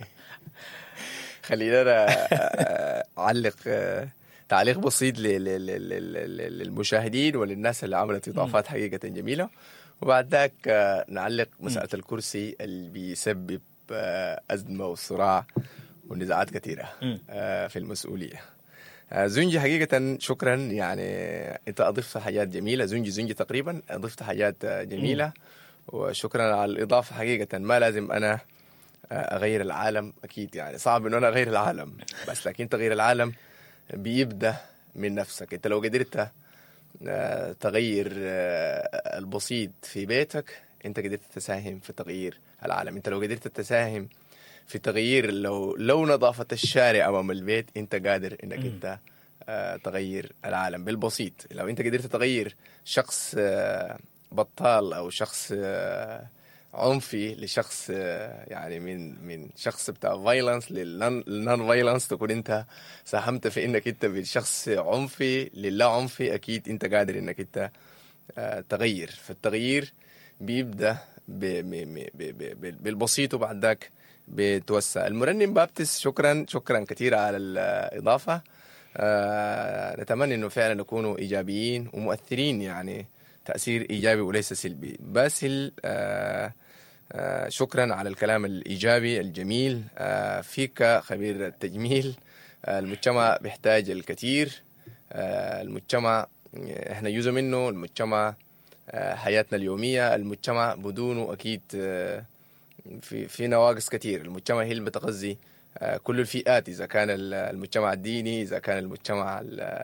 خلينا أعلق تعليق بسيط للمشاهدين وللناس اللي عملت إضافات حقيقة جميلة، وبعد ذاك نعلق مسألة الكرسي اللي بيسبب أزمة وصراع ونزاعات كثيرة في المسؤولية. زنجي حقيقة شكرا، يعني أنت أضفت حاجات جميلة. زنجي زنجي تقريبا أضفت حاجات جميلة، وشكرا على الإضافة. حقيقة ما لازم أنا أغير العالم، أكيد يعني صعب إنه أنا أغير العالم، بس لكن تغيير العالم بيبدأ من نفسك. أنت لو قدرت تغير البسيط في بيتك أنت قدرت تساهم في تغيير العالم. أنت لو قدرت تساهم في تغيير لو لو نظافة الشارع أمام البيت أنت قادر إنك م. أنت تغير العالم بالبسيط. لو أنت قدرت تغير شخص بطال أو شخص عنفي لشخص يعني من من شخص بتاع فايلنس للنون فايلنس، تكون انت ساهمت في انك انت بالشخص عنفي للا عنفي، اكيد انت قادر انك انت تغير. فالتغيير بيبدا بالبسيط وبعد ذاك بتوسع. المرنم بابتس شكرا شكرا كثير على الاضافه. نتمنى انه فعلا نكونوا ايجابيين ومؤثرين، يعني تأثير إيجابي وليس سلبي. باسل آه آه شكرا على الكلام الإيجابي الجميل. آه فيك خبير التجميل. آه المجتمع بيحتاج الكثير. آه المجتمع احنا جزء منه. المجتمع آه حياتنا اليومية. المجتمع بدونه أكيد آه في في نواقص كثير. المجتمع هي اللي بتغذي آه كل الفئات، إذا كان المجتمع الديني، إذا كان المجتمع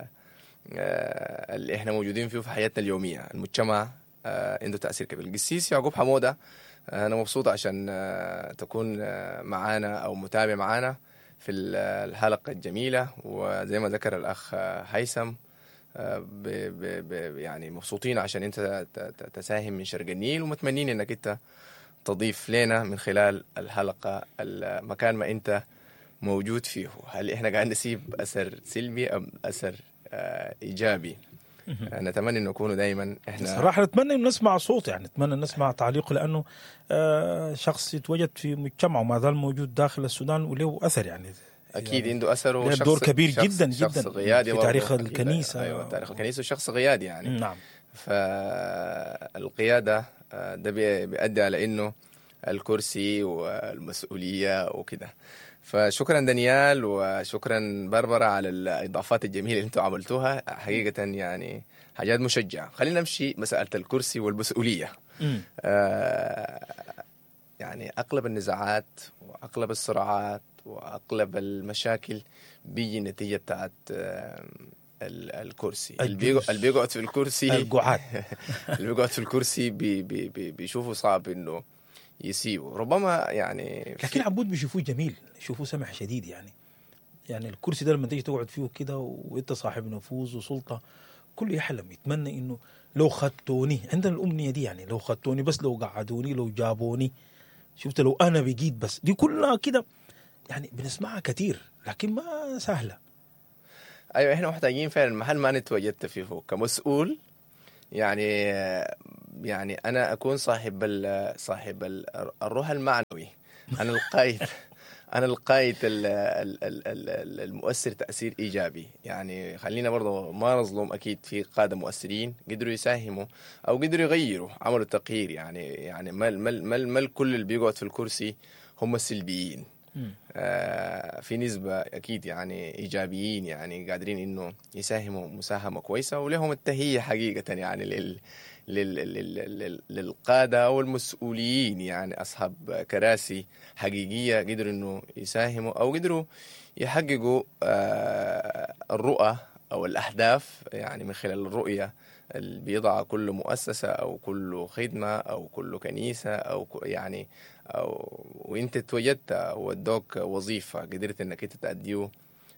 اللي احنا موجودين فيه في حياتنا اليومية. المجتمع عنده تأثير كبير. القسيس يعقوب حمودة، أنا مبسوط عشان تكون معانا أو متابع معانا في الحلقة الجميلة، وزي ما ذكر الأخ هيثم يعني مبسوطين عشان أنت تساهم من شرق النيل، ومتمنين أنك أنت تضيف لنا من خلال الحلقة المكان ما أنت موجود فيه. هل إحنا قاعد نسيب أثر سلبي أم أثر إيجابي؟ نتمنى إنه نكونوا دائما إحنا صراحة نتمنى إنه نسمع صوت، يعني نتمنى نسمع تعليق، لأنه شخص يتوجد في مجتمع وما زال موجود داخل السودان وله أثر، يعني أكيد عنده أثر له دور كبير شخص جدا شخص جدا غيادي في تاريخ أكيد. الكنيسة. أيوة تاريخ الكنيسة وشخص غيادي يعني. نعم. فالقيادة ده بيؤدي على إنه الكرسي والمسؤولية وكده. فشكرا دانيال وشكرا بربرة على الإضافات الجميلة اللي انتم عملتوها، حقيقة يعني حاجات مشجعة. خلينا نمشي مسألة الكرسي والمسؤولية. آه يعني أغلب النزاعات وأغلب الصراعات وأغلب المشاكل بيجي نتيجة بتاعت آه الكرسي. اللي بيقعد في الكرسي القعاد اللي بيقعد في الكرسي بي بي بي بيشوفوا صعب إنه يسيبه ربما يعني. لكن عبود بيشوفوه جميل، يشوفوه سمح شديد يعني. يعني الكرسي ده لما تيجي تقعد فيه كده وانت صاحب نفوذ وسلطه، كل يحلم يتمنى انه لو خدتوني، عندنا الامنيه دي يعني، لو خدتوني بس، لو قعدوني، لو جابوني، شفت لو انا بقيت بس، دي كلها كده يعني بنسمعها كتير لكن ما سهله. ايوه احنا محتاجين فعلا محل ما نتواجدت فيه كمسؤول، يعني يعني انا اكون صاحب ال صاحب ال الروح المعنوي. انا القائد انا القائد ال- ال- ال- ال- المؤثر تاثير ايجابي. يعني خلينا برضه ما نظلم، اكيد في قاده مؤثرين قدروا يساهموا او قدروا يغيروا، عملوا تغيير. يعني يعني ما ما ما ما الكل اللي بيقعد في الكرسي هم السلبيين. آه، في نسبة أكيد يعني إيجابيين، يعني قادرين إنه يساهموا مساهمة كويسة ولهم التهية حقيقة يعني لل لل... لل... لل... للقادة أو المسؤولين، يعني أصحاب كراسي حقيقية قدروا إنه يساهموا أو قدروا يحققوا آه، الرؤى أو الأهداف، يعني من خلال الرؤية اللي بيضع كل مؤسسة أو كل خدمة أو كل كنيسة أو ك- يعني أو وأنت توجدت ودوك وظيفة قدرت إنك أنت تأديه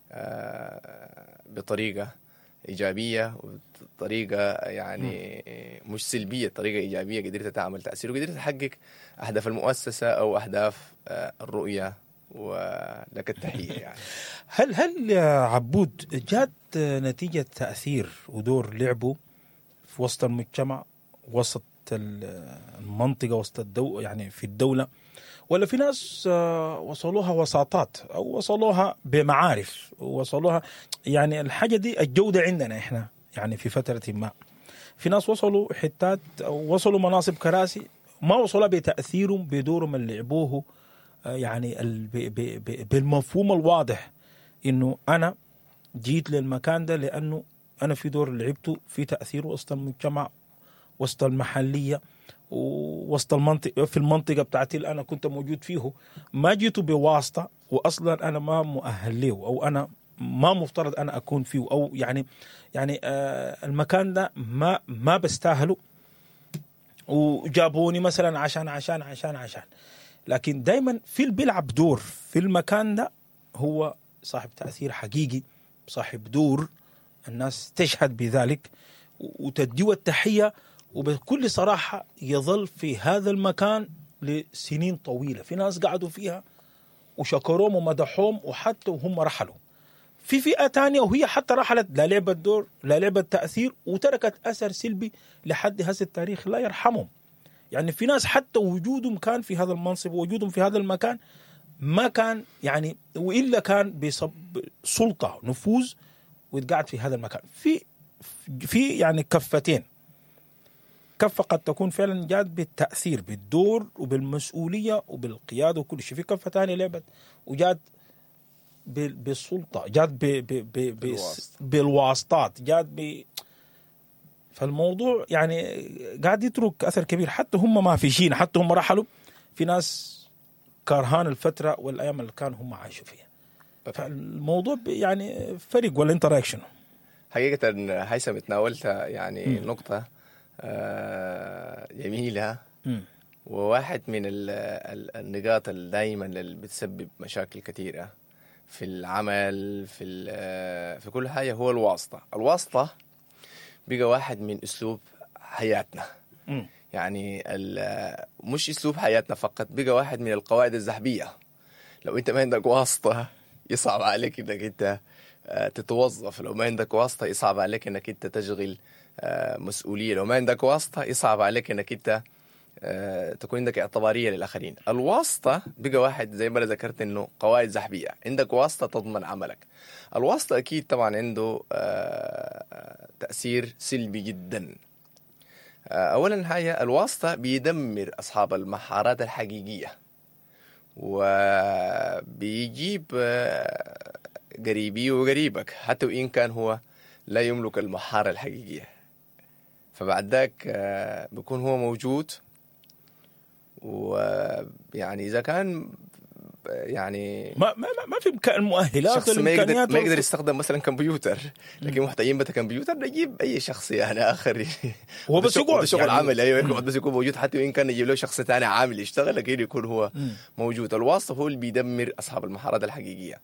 آه، بطريقة إيجابية، وطريقة يعني مش سلبية، طريقة إيجابية، قدرت تعمل تأثير وقدرت تحقق أهداف المؤسسة أو أهداف آه، الرؤية، ولك التحية يعني. هل هل يا عبود جات نتيجه تاثير ودور لعبه في وسط المجتمع، وسط المنطقه، وسط الدو يعني في الدوله، ولا في ناس آه، وصلوها وساطات او وصلوها بمعارف وصلوها؟ يعني الحاجه دي الجوده عندنا احنا يعني في فتره ما، في ناس وصلوا حتات أو وصلوا مناصب كراسي ما وصلوا بتاثيرهم بدورهم اللي لعبوه، آه، يعني ال- ب- ب- ب- بالمفهوم الواضح انه انا جيت للمكان ده لانه انا في دور لعبته في تاثير وسط المجتمع، وسط المحليه، ووسط المنطقة، في المنطقة بتاعتي اللي أنا كنت موجود فيه، ما جيته بواسطة وأصلا أنا ما مؤهل له أو أنا ما مفترض أنا أكون فيه، أو يعني يعني آه المكان ده ما ما بستاهله وجابوني مثلا عشان عشان عشان عشان لكن دايما في اللي بيلعب دور في المكان ده هو صاحب تأثير حقيقي، صاحب دور الناس تشهد بذلك وتديه التحية، وبكل صراحة يظل في هذا المكان لسنين طويلة. في ناس قعدوا فيها وشكروهم ومدحوهم وحتى وهم رحلوا. في فئة تانية وهي حتى رحلت لا لعبت دور لا لعبت تأثير وتركت أثر سلبي لحد هذا التاريخ لا يرحمهم. يعني في ناس حتى وجودهم كان في هذا المنصب ووجودهم في هذا المكان ما كان يعني، وإلا كان بسب سلطة نفوذ ويتقعد في هذا المكان. في في يعني كفتين، كفة قد تكون فعلا جات بالتأثير بالدور وبالمسؤولية وبالقيادة وكل شيء، في كفة ثانية لعبت وجات بالسلطة، جات ب ب ب بالواسطة. بالواسطات، جات ب فالموضوع يعني قاعد يترك أثر كبير. حتى هم ما في شيء، حتى هم رحلوا، في ناس كارهان الفترة والأيام اللي كانوا هم عايشوا فيها. فالموضوع يعني فرق ولا انتراكشن. حقيقة هيثم تناولتها يعني م. نقطة آه، جميلة، م. وواحد من ال- ال- النقاط اللي دايما اللي بتسبب مشاكل كثيرة في العمل في ال- آه، في كل حاجة هو الواسطة. الواسطة بقى واحد من أسلوب حياتنا. م. يعني ال- مش أسلوب حياتنا فقط، بقى واحد من القواعد الذهبية. لو أنت ما عندك واسطة يصعب عليك إنك أنت آه، تتوظف. لو ما عندك واسطة يصعب عليك إنك أنت تشغل آه، مسؤولية. لو ما عندك واسطة يصعب عليك إنك أنت آه، تكون عندك اعتبارية للآخرين. الواسطة بقى واحد زي ما أنا ذكرت إنه قواعد ذهبية. عندك واسطة تضمن عملك. الواسطة أكيد طبعا عنده آه، تأثير سلبي جدا. آه، أولا حاجة، الواسطة بيدمر أصحاب المهارات الحقيقية وبيجيب آه، قريبي وقريبك حتى وإن كان هو لا يملك المهارة الحقيقية. فبعد ذاك آه، بيكون هو موجود، ويعني إذا كان يعني ما ما ما في إمكان- المؤهلات شخص ما والامكانيات يقدر ما والف- يقدر يستخدم مثلا كمبيوتر، لكن محتاجين بتا كمبيوتر نجيب اي شخص يعني اخر. هو بس وده يقعد شغل يعني- عمل، ايوه يقعد بس يكون موجود، حتى وان كان نجيب له شخص ثاني عامل يشتغل لكن يكون هو موجود. الواسطه هو اللي بيدمر اصحاب المهارات الحقيقيه.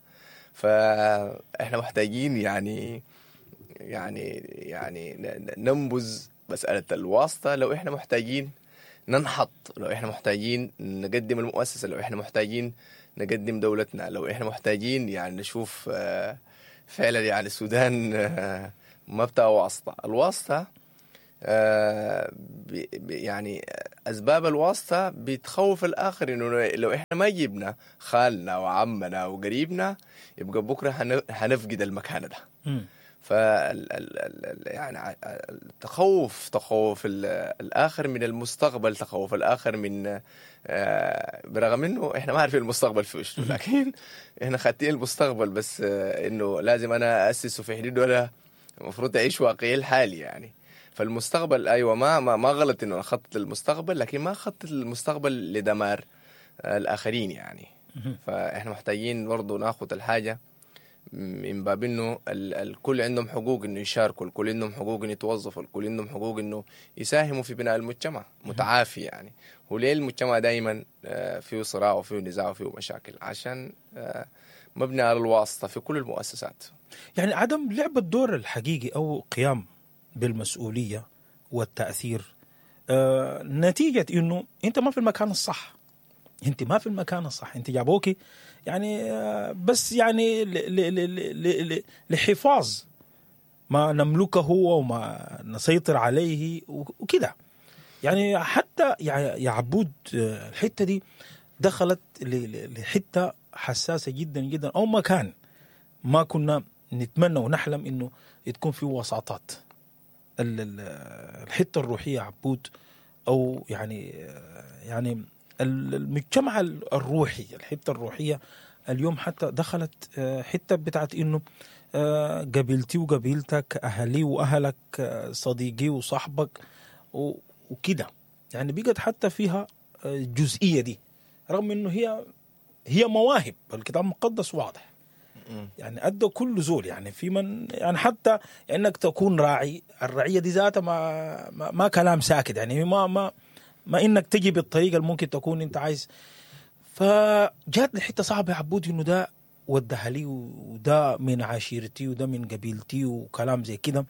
فاحنا محتاجين يعني يعني يعني ن- ننبذ مساله الواسطه. لو احنا محتاجين ننحط، لو احنا محتاجين نقدم المؤسسه، لو احنا محتاجين نقدم دولتنا، لو احنا محتاجين يعني نشوف آه، فعلا يعني السودان آه، ما بتاع واسطه. الواسطه آه، بي- بي- يعني اسباب الواسطه بتخوف الاخر، انه لو احنا ما جبنا خالنا وعمنا وقريبنا يبقى بكره هن- هنفقد المكان ده. مم. فال ال- ال- ال- يعني ع- التخوف تخوف ال- الآخر من المستقبل، تخوف الآخر من آه، برغم إنه إحنا ما عارفين المستقبل في وش، لكن إحنا خاتين المستقبل، بس آه، إنه لازم أنا أسسه في حدود ولا المفروض تعيش واقعي الحالي يعني. فالمستقبل أيوة ما ما, ما غلط إنه أخطط للمستقبل، لكن ما أخطط للمستقبل لدمار آه، الآخرين يعني. فإحنا محتاجين برضو ناخد الحاجة من باب انه ال- الكل عندهم حقوق انه يشاركوا، الكل عندهم حقوق انه يتوظفوا، الكل عندهم حقوق انه يساهموا في بناء المجتمع متعافي يعني. وليه المجتمع دائما آه، فيه صراع وفيه نزاع وفيه مشاكل؟ عشان آه، مبني على الواسطة في كل المؤسسات. يعني عدم لعب الدور الحقيقي أو قيام بالمسؤولية والتأثير آه نتيجة إنه أنت ما في المكان الصح، أنت ما في المكان الصح، أنت جابوكي يعني آه بس يعني ل ل ل ل ل لحفاظ ما نملكه وما نسيطر عليه وكده. يعني حتى يا يا عبود آه، الحتة دي دخلت ل- ل- لحتة حساسة جدا جدا، أو مكان ما كنا نتمنى ونحلم انه تكون في وساطات. ال- ال- الحته الروحيه عبود، او يعني يعني ال- المجتمع الروحي، الحته الروحيه اليوم حتى دخلت آه، حته بتاعت انه آه، قبيلتي وقبيلتك، اهلي واهلك، آه، صديقي وصاحبك و- وكده. يعني بقت حتى فيها آه، الجزئيه دي، رغم انه هي هي مواهب. الكتاب المقدس واضح يعني أدى كل زول، يعني في من يعني حتى انك تكون راعي، الرعيه دي ذاتها ما, ما ما كلام ساكت، يعني ما ما ما انك تجي بالطريقه اللي ممكن تكون انت عايز. فجات لحته صعبه يا عبود، انه ده ودها لي وده من عشيرتي وده من قبيلتي وكلام زي كده.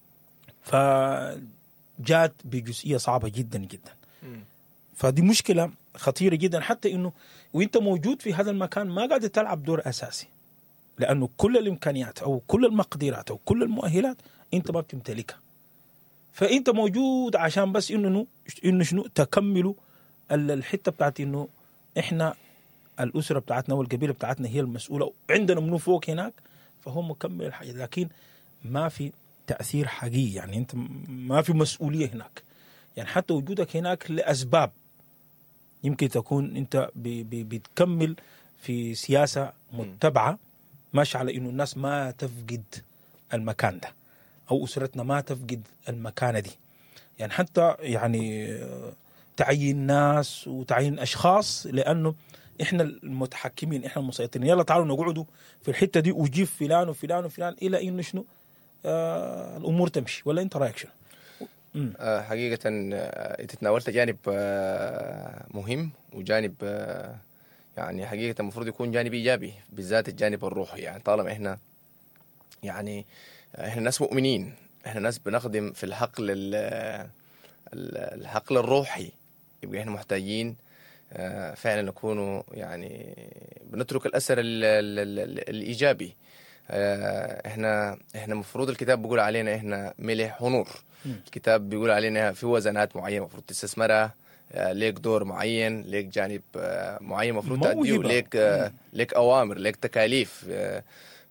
فجات بجزئيه صعبه جدا جدا. فدي مشكله خطيره جدا، حتى انه وانت موجود في هذا المكان ما قاعد تلعب دور اساسي، لأنه كل الإمكانيات أو كل المقدرات أو كل المؤهلات أنت ما بتمتلكها. فأنت موجود عشان بس إنه إنه شنو تكملوا الحتة بتاعت إنه إحنا الأسرة بتاعتنا والقبيلة بتاعتنا هي المسؤولة، عندنا منو فوق هناك فهو مكمل الحاجة، لكن ما في تأثير حقيقي. يعني أنت ما في مسؤولية هناك، يعني حتى وجودك هناك لأسباب يمكن تكون أنت بتكمل في سياسة متبعة ماشي على إنه الناس ما تفقد المكان ده، أو أسرتنا ما تفقد المكانة دي. يعني حتى يعني تعيين ناس وتعيين أشخاص، لأنه إحنا المتحكمين، إحنا المسيطرين، يلا تعالوا نقعدوا في الحتة دي وجيب فلان وفلان وفلان إلى إنه شنو آه الأمور تمشي. ولا أنت رأيك شنو؟ آه، حقيقة آه، أنت تناولت جانب آه، مهم، وجانب آه، يعني حقيقة المفروض يكون جانب إيجابي، بالذات الجانب الروحي. يعني طالما إحنا يعني إحنا ناس مؤمنين، إحنا ناس بنخدم في الحقل ال- ال- الحقل الروحي، يبقى إحنا محتاجين آه، فعلا نكونوا يعني بنترك الأثر ال- ال- ال- الإيجابي. آه، إحنا إحنا المفروض الكتاب بيقول علينا إحنا ملح ونور. الكتاب بيقول علينا في وزنات معينة المفروض تستثمرها، آه، ليك دور معين، ليك جانب آه، معين المفروض تأديه، موهبة. ليك آه، ليك أوامر، ليك تكاليف. آه،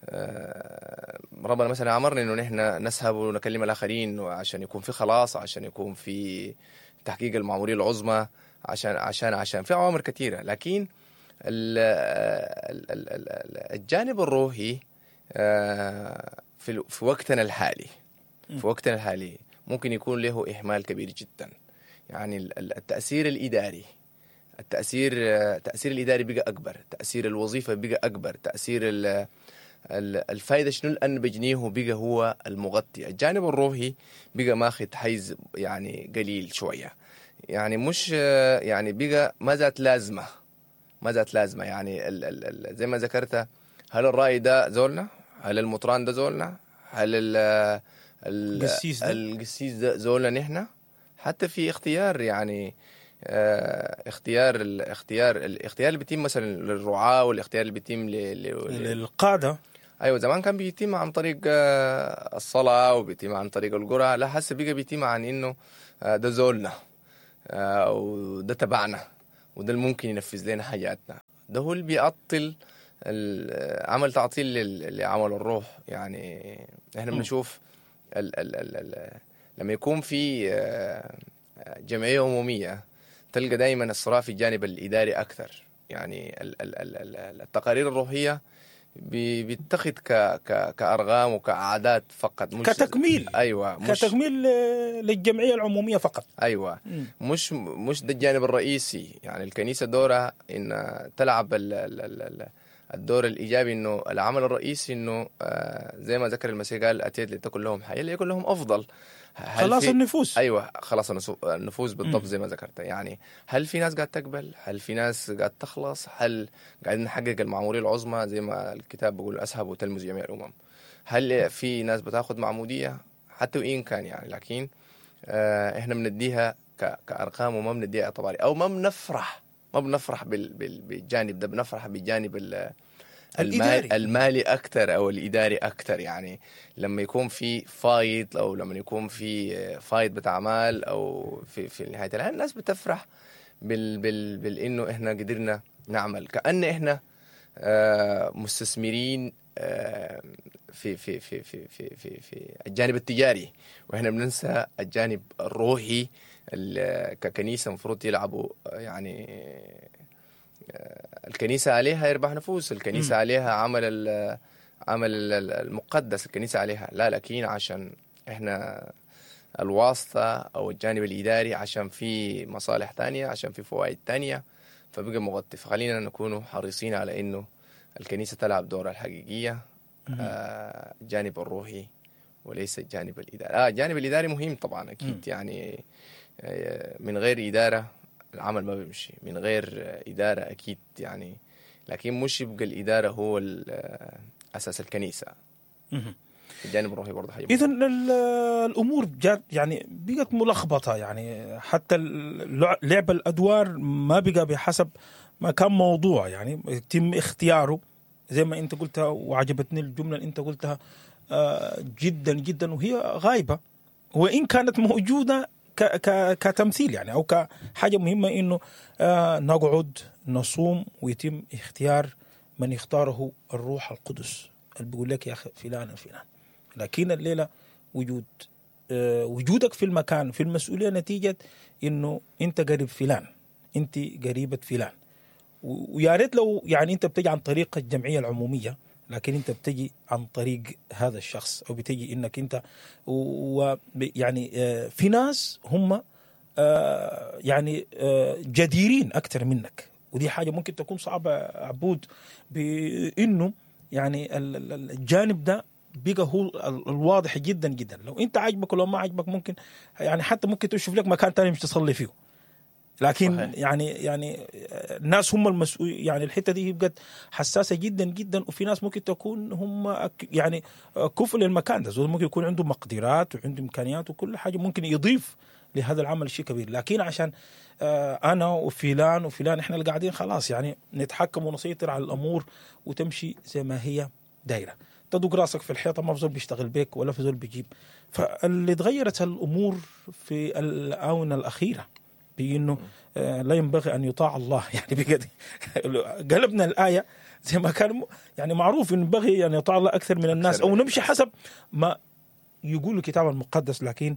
آه، ربنا مثلا أمرنا إنه نحن نسهب ونكلم الآخرين عشان يكون في خلاص، عشان يكون في تحقيق المعمورية العظمى، عشان عشان عشان في أوامر كثيرة. لكن ال- ال- ال- ال- الجانب الروحي آه، في في وقتنا الحالي في وقتنا الحالي ممكن يكون له إهمال كبير جدا. يعني ال- ال- التأثير الإداري التأثير التأثير الإداري بقى أكبر، تأثير الوظيفة بقى أكبر، تأثير ال الفائدة شنو لأن بجنيه بقى هو المغطي. الجانب الروحي بقى ماخد حيز يعني قليل شوية، يعني مش يعني بقى ما ذات لازمة ما ذات لازمة يعني ال ال ال زي ما ذكرت، هل الرأي ده زولنا؟ هل المطران ده زولنا؟ هل ال ال القسيس ده القسيس ده زولنا نحن؟ حتى في اختيار يعني اه اختيار الاختيار الاختيار اللي بيتم مثلا للرعاة، والاختيار اللي بيتم ل- ل- القادة. ايوه زمان كان بيتم عن طريق آه، الصلاة، وبيتم عن طريق القرى. لا هسه بقى بيتم عن انه آه، ده زولنا آه، وده تبعنا، وده اللي ممكن ينفذ لنا حاجاتنا. ده هو اللي بيعطل ال- عمل تعطيل لل- لعمل الروح. يعني احنا م. بنشوف ال ال ال ال لما يكون في آه، جمعية عمومية، تلقى دائما الصراع في الجانب الإداري أكثر. يعني ال ال ال ال- التقارير الروحية بي- بيتخذ ك ك كأرقام وكأعداد فقط، مش كتكميل أيوة مش كتكميل آه، للجمعية العمومية فقط. ايوه م. مش مش ده الجانب الرئيسي. يعني الكنيسه دورها ان تلعب ال- ال- ال- ال- الدور الايجابي، انه العمل الرئيسي انه آه، زي ما ذكر المسيح قال اتيت لتكن لهم حياه ليكن لهم افضل. هل خلاص في النفوس. ايوه خلاص النسو- النفوس بالضبط م. زي ما ذكرت. يعني هل في ناس قاعد تقبل؟ هل في ناس قاعد تخلص؟ هل قاعدين نحقق المعموريه العظمى زي ما الكتاب بيقول اسهب وتلمذ جميع الامم؟ هل في ناس بتاخذ معموديه حتى وان كان يعني، لكن آه، احنا بنديها ك- كارقام وما بنديها اعتباري، او ما بنفرح ما بنفرح بال- بال- بالجانب ده، بنفرح بالجانب ال- المال الإداري. المالي اكثر او الاداري اكثر. يعني لما يكون في فايض، او لما يكون في آه، فايض بتاع مال، او في في نهايه الحياه الناس بتفرح بال بال بالانه احنا قدرنا نعمل، كأن احنا آه، مستثمرين آه، في في في في في في في الجانب التجاري، واحنا بننسى الجانب الروحي. ال- ككنيسه المفروض يلعبوا آه، يعني آه، الكنيسه عليها يربح نفوس، الكنيسه م. عليها عمل ال- عمل ال- المقدس، الكنيسه عليها لا، لكن عشان احنا الواسطه او الجانب الاداري، عشان في مصالح تانية، عشان في فوائد تانية، فبقى مغطي. فخلينا نكون حريصين على انه الكنيسة تلعب دورها الحقيقية، آه الجانب الروحي وليس الجانب الإداري. آه الجانب الإداري مهم طبعا أكيد. م. يعني آه من غير إدارة العمل ما بيمشي، من غير آه إدارة أكيد يعني، لكن مش يبقى الإدارة هو ال- آه أساس الكنيسة. م. الجانب الروحي برضه حاجة إذا مهمة. الأمور جات يعني بقت ملخبطة، يعني حتى اللع- لعب الأدوار ما بقى بحسب ما كان موضوع، يعني يتم اختياره زي ما أنت قلتها. وعجبتني الجملة اللي أنت قلتها آه، جدا جدا، وهي غايبة وإن كانت موجودة ك ك كتمثيل يعني، أو كحاجة مهمة إنه آه، نقعد نصوم ويتم اختيار من يختاره الروح القدس اللي بيقول لك يا أخي فلان فلان. لكن الليلة وجود آه، وجودك في المكان في المسؤولية نتيجة إنه أنت قريب فلان، أنت قريبة فلان. و- ويا ريت لو يعني أنت بتجي عن طريق الجمعية العمومية، لكن أنت بتجي عن طريق هذا الشخص، أو بتجي إنك أنت و يعني آه، في ناس هم آه، يعني آه، جديرين أكثر منك، ودي حاجة ممكن تكون صعبة عبود، بإنه يعني ال- ال- الجانب ده بقى هو ال- الواضح جدا جدا. لو انت عجبك ولو ما عجبك ممكن يعني حتى ممكن تشوف لك مكان تاني مش تصلي فيه، لكن صحيح. يعني يعني الناس هم المسؤول. يعني الحته دي بقت حساسه جدا جدا، وفي ناس ممكن تكون هم أك- يعني كفء للمكان ده، زول ممكن يكون عنده مقدرات وعنده امكانيات وكل حاجه ممكن يضيف لهذا العمل شيء كبير، لكن عشان آه، انا وفلان وفلان احنا اللي قاعدين خلاص يعني نتحكم ونسيطر على الامور وتمشي زي ما هي دايره، تدق راسك في الحيطه، ما في زول بيشتغل بيك ولا في زول بيجيب. فاللي تغيرت الامور في الاونه الاخيره بانه آه، لا ينبغي ان يطاع الله يعني بقد قلبنا الايه زي ما كان يعني معروف ان ينبغي ان يطاع الله اكثر من الناس، او نمشي حسب ما يقول الكتاب المقدس. لكن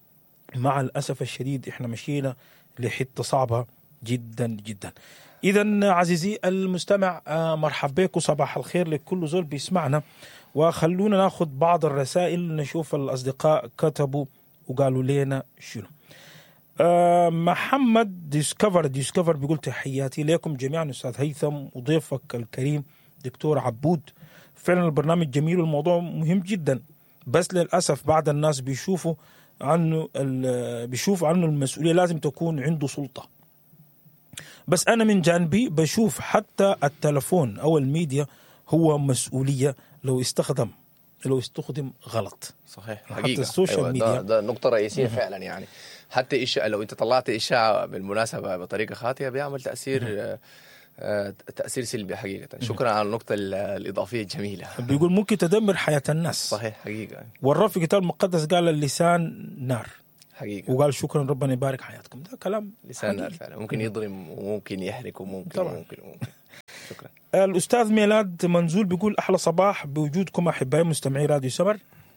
مع الاسف الشديد احنا مشينا لحته صعبه جدا جدا. اذا عزيزي المستمع آه، مرحبا بك وصباح الخير لكل زول بيسمعنا، وخلونا ناخذ بعض الرسائل نشوف الاصدقاء كتبوا وقالوا لنا شنو. آه محمد ديسكفر ديسكفر بيقول تحياتي لكم جميعا أستاذ هيثم وضيفك الكريم دكتور عبود. فعلا البرنامج جميل والموضوع مهم جدا، بس للأسف بعض الناس بيشوفوا عنه بيشوفوا عنه المسؤولية لازم تكون عنده سلطة. بس أنا من جانبي بشوف حتى التلفون أو الميديا هو مسؤولية لو استخدم لو استخدم غلط. صحيح، حتى حقيقة السوشيال أيوة، ميديا ده, ده نقطة رئيسية فعلا. يعني حتى إشاعة، لو أنت طلعت إشاعة بالمناسبة بطريقة خاطئة بيعمل تأثير آه، آه، تأثير سلبي حقيقة. شكرا على النقطة ال- الإضافية الجميلة. بيقول ممكن تدمر حياة الناس. صحيح حقيقة والرب في الكتاب المقدس قال اللسان نار، حقيقة. وقال شكرا ربنا يبارك حياتكم. ده كلام لسان حقيقي. فعلا ممكن يضرم وممكن يحرق وممكن طبعاً. وممكن وممكن. شكرا. الأستاذ ميلاد منزول بيقول أحلى صباح بوجودكم أحبائي مستمعي راديو سمر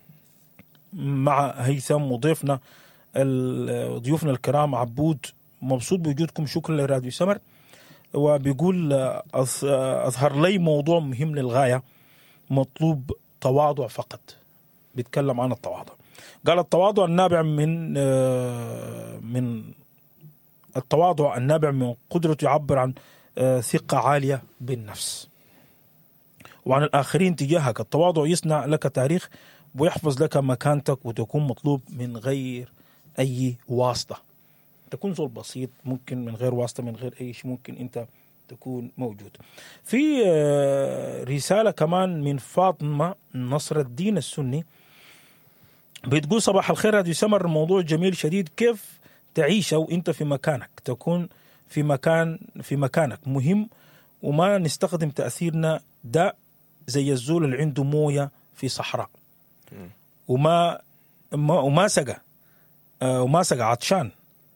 مع هيثم وضيفنا ال- ضيوفنا الكرام عبود. مبسوط بوجودكم، شكرا لراديو سمر. وبيقول أظ- أظهر لي موضوع مهم للغاية، مطلوب تواضع فقط. بيتكلم عن التواضع. قال التواضع النابع من آه، من التواضع النابع من قدرته يعبر عن آه، ثقة عالية بالنفس وعن الآخرين تجاهك. التواضع يصنع لك تاريخ ويحفظ لك مكانتك وتكون مطلوب من غير أي واسطة. تكون زول بسيط ممكن من غير واسطة، من غير أي شيء ممكن أنت تكون موجود. في آه، رسالة كمان من فاطمة نصر الدين السني بتقول صباح الخير راديو سمر، موضوع جميل شديد. كيف تعيش وانت في مكانك، تكون في مكان في مكانك مهم، وما نستخدم تأثيرنا ده زي الزول اللي عنده موية في صحراء وما ما وما سقى آه، وما سقى عطشان.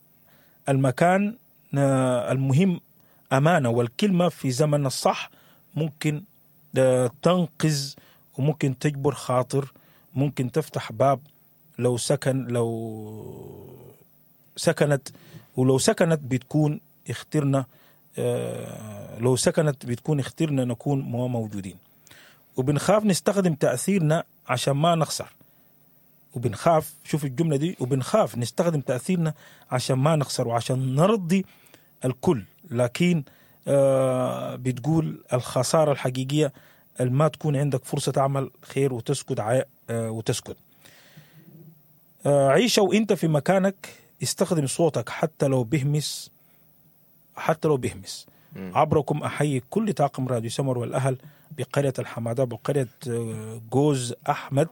المكان آه، المهم أمانة، والكلمة في زمن الصح ممكن آه، تنقذ وممكن تجبر خاطر، ممكن تفتح باب لو سكن لو سكنت ولو سكنت بتكون اخترنا آه، لو سكنت بتكون اخترنا نكون مو موجودين. وبنخاف نستخدم تأثيرنا عشان ما نخسر، وبنخاف شوف الجملة دي، وبنخاف نستخدم تأثيرنا عشان ما نخسر وعشان نرضي الكل. لكن آه بتقول الخسارة الحقيقية ما تكون عندك فرصة تعمل خير وتسكت ع... آه وتسكت. آه عيش وانت في مكانك، استخدم صوتك حتى لو بهمس حتى لو بهمس. عبركم أحيي كل طاقم راديو سمر والأهل بقرية الحمادة وقرية آه جوز أحمد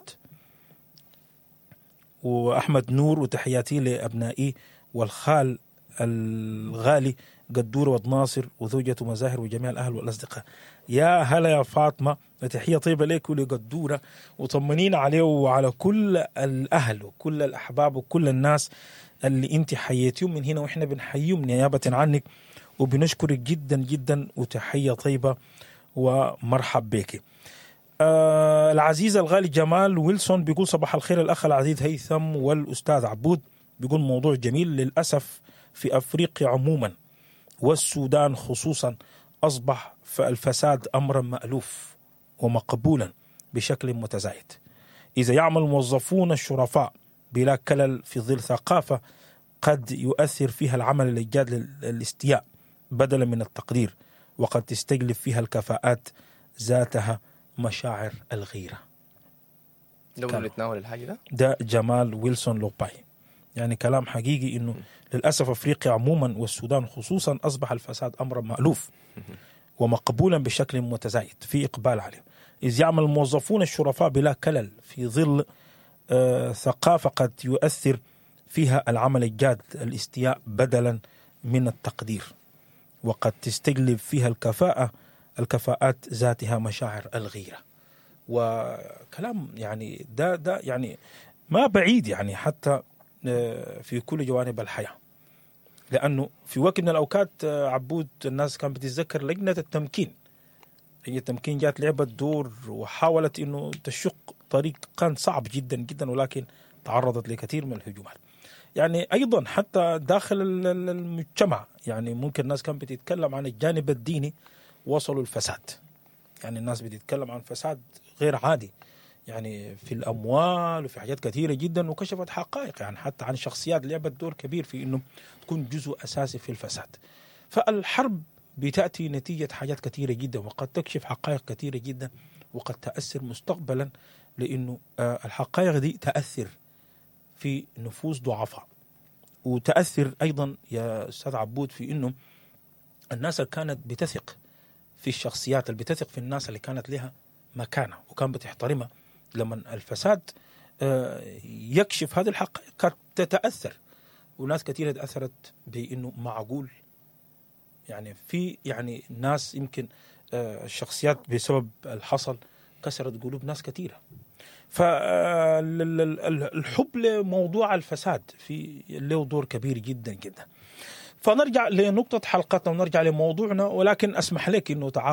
وأحمد نور، وتحياتي لأبنائي والخال الغالي قدور ودناصر وزوجته مزاهر وجميع الأهل والأصدقاء. يا هلا يا فاطمة، تحية طيبة لك ولقدورة، وطمنين عليه وعلى كل الأهل وكل الأحباب وكل الناس اللي انت حييتيهم من هنا، وإحنا بنحييهم نيابة عنك وبنشكرك جدا جدا، وتحية طيبة ومرحب بك. آه العزيز الغالي جمال ويلسون بيقول صباح الخير الأخ العزيز هيثم والأستاذ عبود. بيقول موضوع جميل. للأسف في أفريقيا عموما والسودان خصوصا أصبح الفساد أمرا مألوف ومقبولا بشكل متزايد. إذا يعمل الموظفون الشرفاء بلا كلل في ظل ثقافة قد يؤثر فيها العمل الإيجاد للاستياء بدلا من التقدير، وقد تستجلب فيها الكفاءات ذاتها مشاعر الغيرة. لو نتناول الحاجة ده ده جمال ويلسون لوباي. يعني كلام حقيقي إنه للأسف أفريقيا عموما والسودان خصوصا أصبح الفساد أمرا مألوف ومقبولا بشكل متزايد في إقبال عليه. إذ يعمل الموظفون الشرفاء بلا كلل في ظل آه ثقافة قد يؤثر فيها العمل الجاد الاستياء بدلا من التقدير، وقد تستجلب فيها الكفاءة الكفاءات ذاتها مشاعر الغيرة. وكلام يعني ده ده يعني ما بعيد يعني حتى في كل جوانب الحياة، لأنه في وقت من الأوقات عبود الناس كانت بتتذكر لجنة التمكين. لجنة التمكين جات لعبت دور وحاولت إنه تشق طريق كان صعب جدا جدا، ولكن تعرضت لكثير من الهجومات. يعني أيضا حتى داخل المجتمع يعني ممكن الناس كانت بتتكلم عن الجانب الديني، وصلوا الفساد. يعني الناس بتتكلم عن فساد غير عادي. يعني في الأموال وفي حاجات كثيرة جدا، وكشفت حقائق يعني حتى عن شخصيات لعبت دور كبير في أنه تكون جزء أساسي في الفساد. فالحرب بتأتي نتيجة حاجات كثيرة جدا، وقد تكشف حقائق كثيرة جدا، وقد تأثر مستقبلا، لأنه الحقائق دي تأثر في نفوس ضعفاء، وتأثر أيضا يا أستاذ عبود في أنه الناس اللي كانت بتثق في الشخصيات، اللي بتثق في الناس اللي كانت لها مكانة وكان بتحترمها، لما الفساد يكشف هذه الحقائق قد تتأثر. وناس كثيرة تأثرت بأنه معقول يعني في يعني ناس يمكن الشخصيات بسبب الحصل كسرت قلوب ناس كثيرة. فالحب لموضوع الفساد في له دور كبير جدا جدا. فنرجع لنقطة حلقتنا ونرجع لموضوعنا، ولكن أسمح لك أنه تعاقب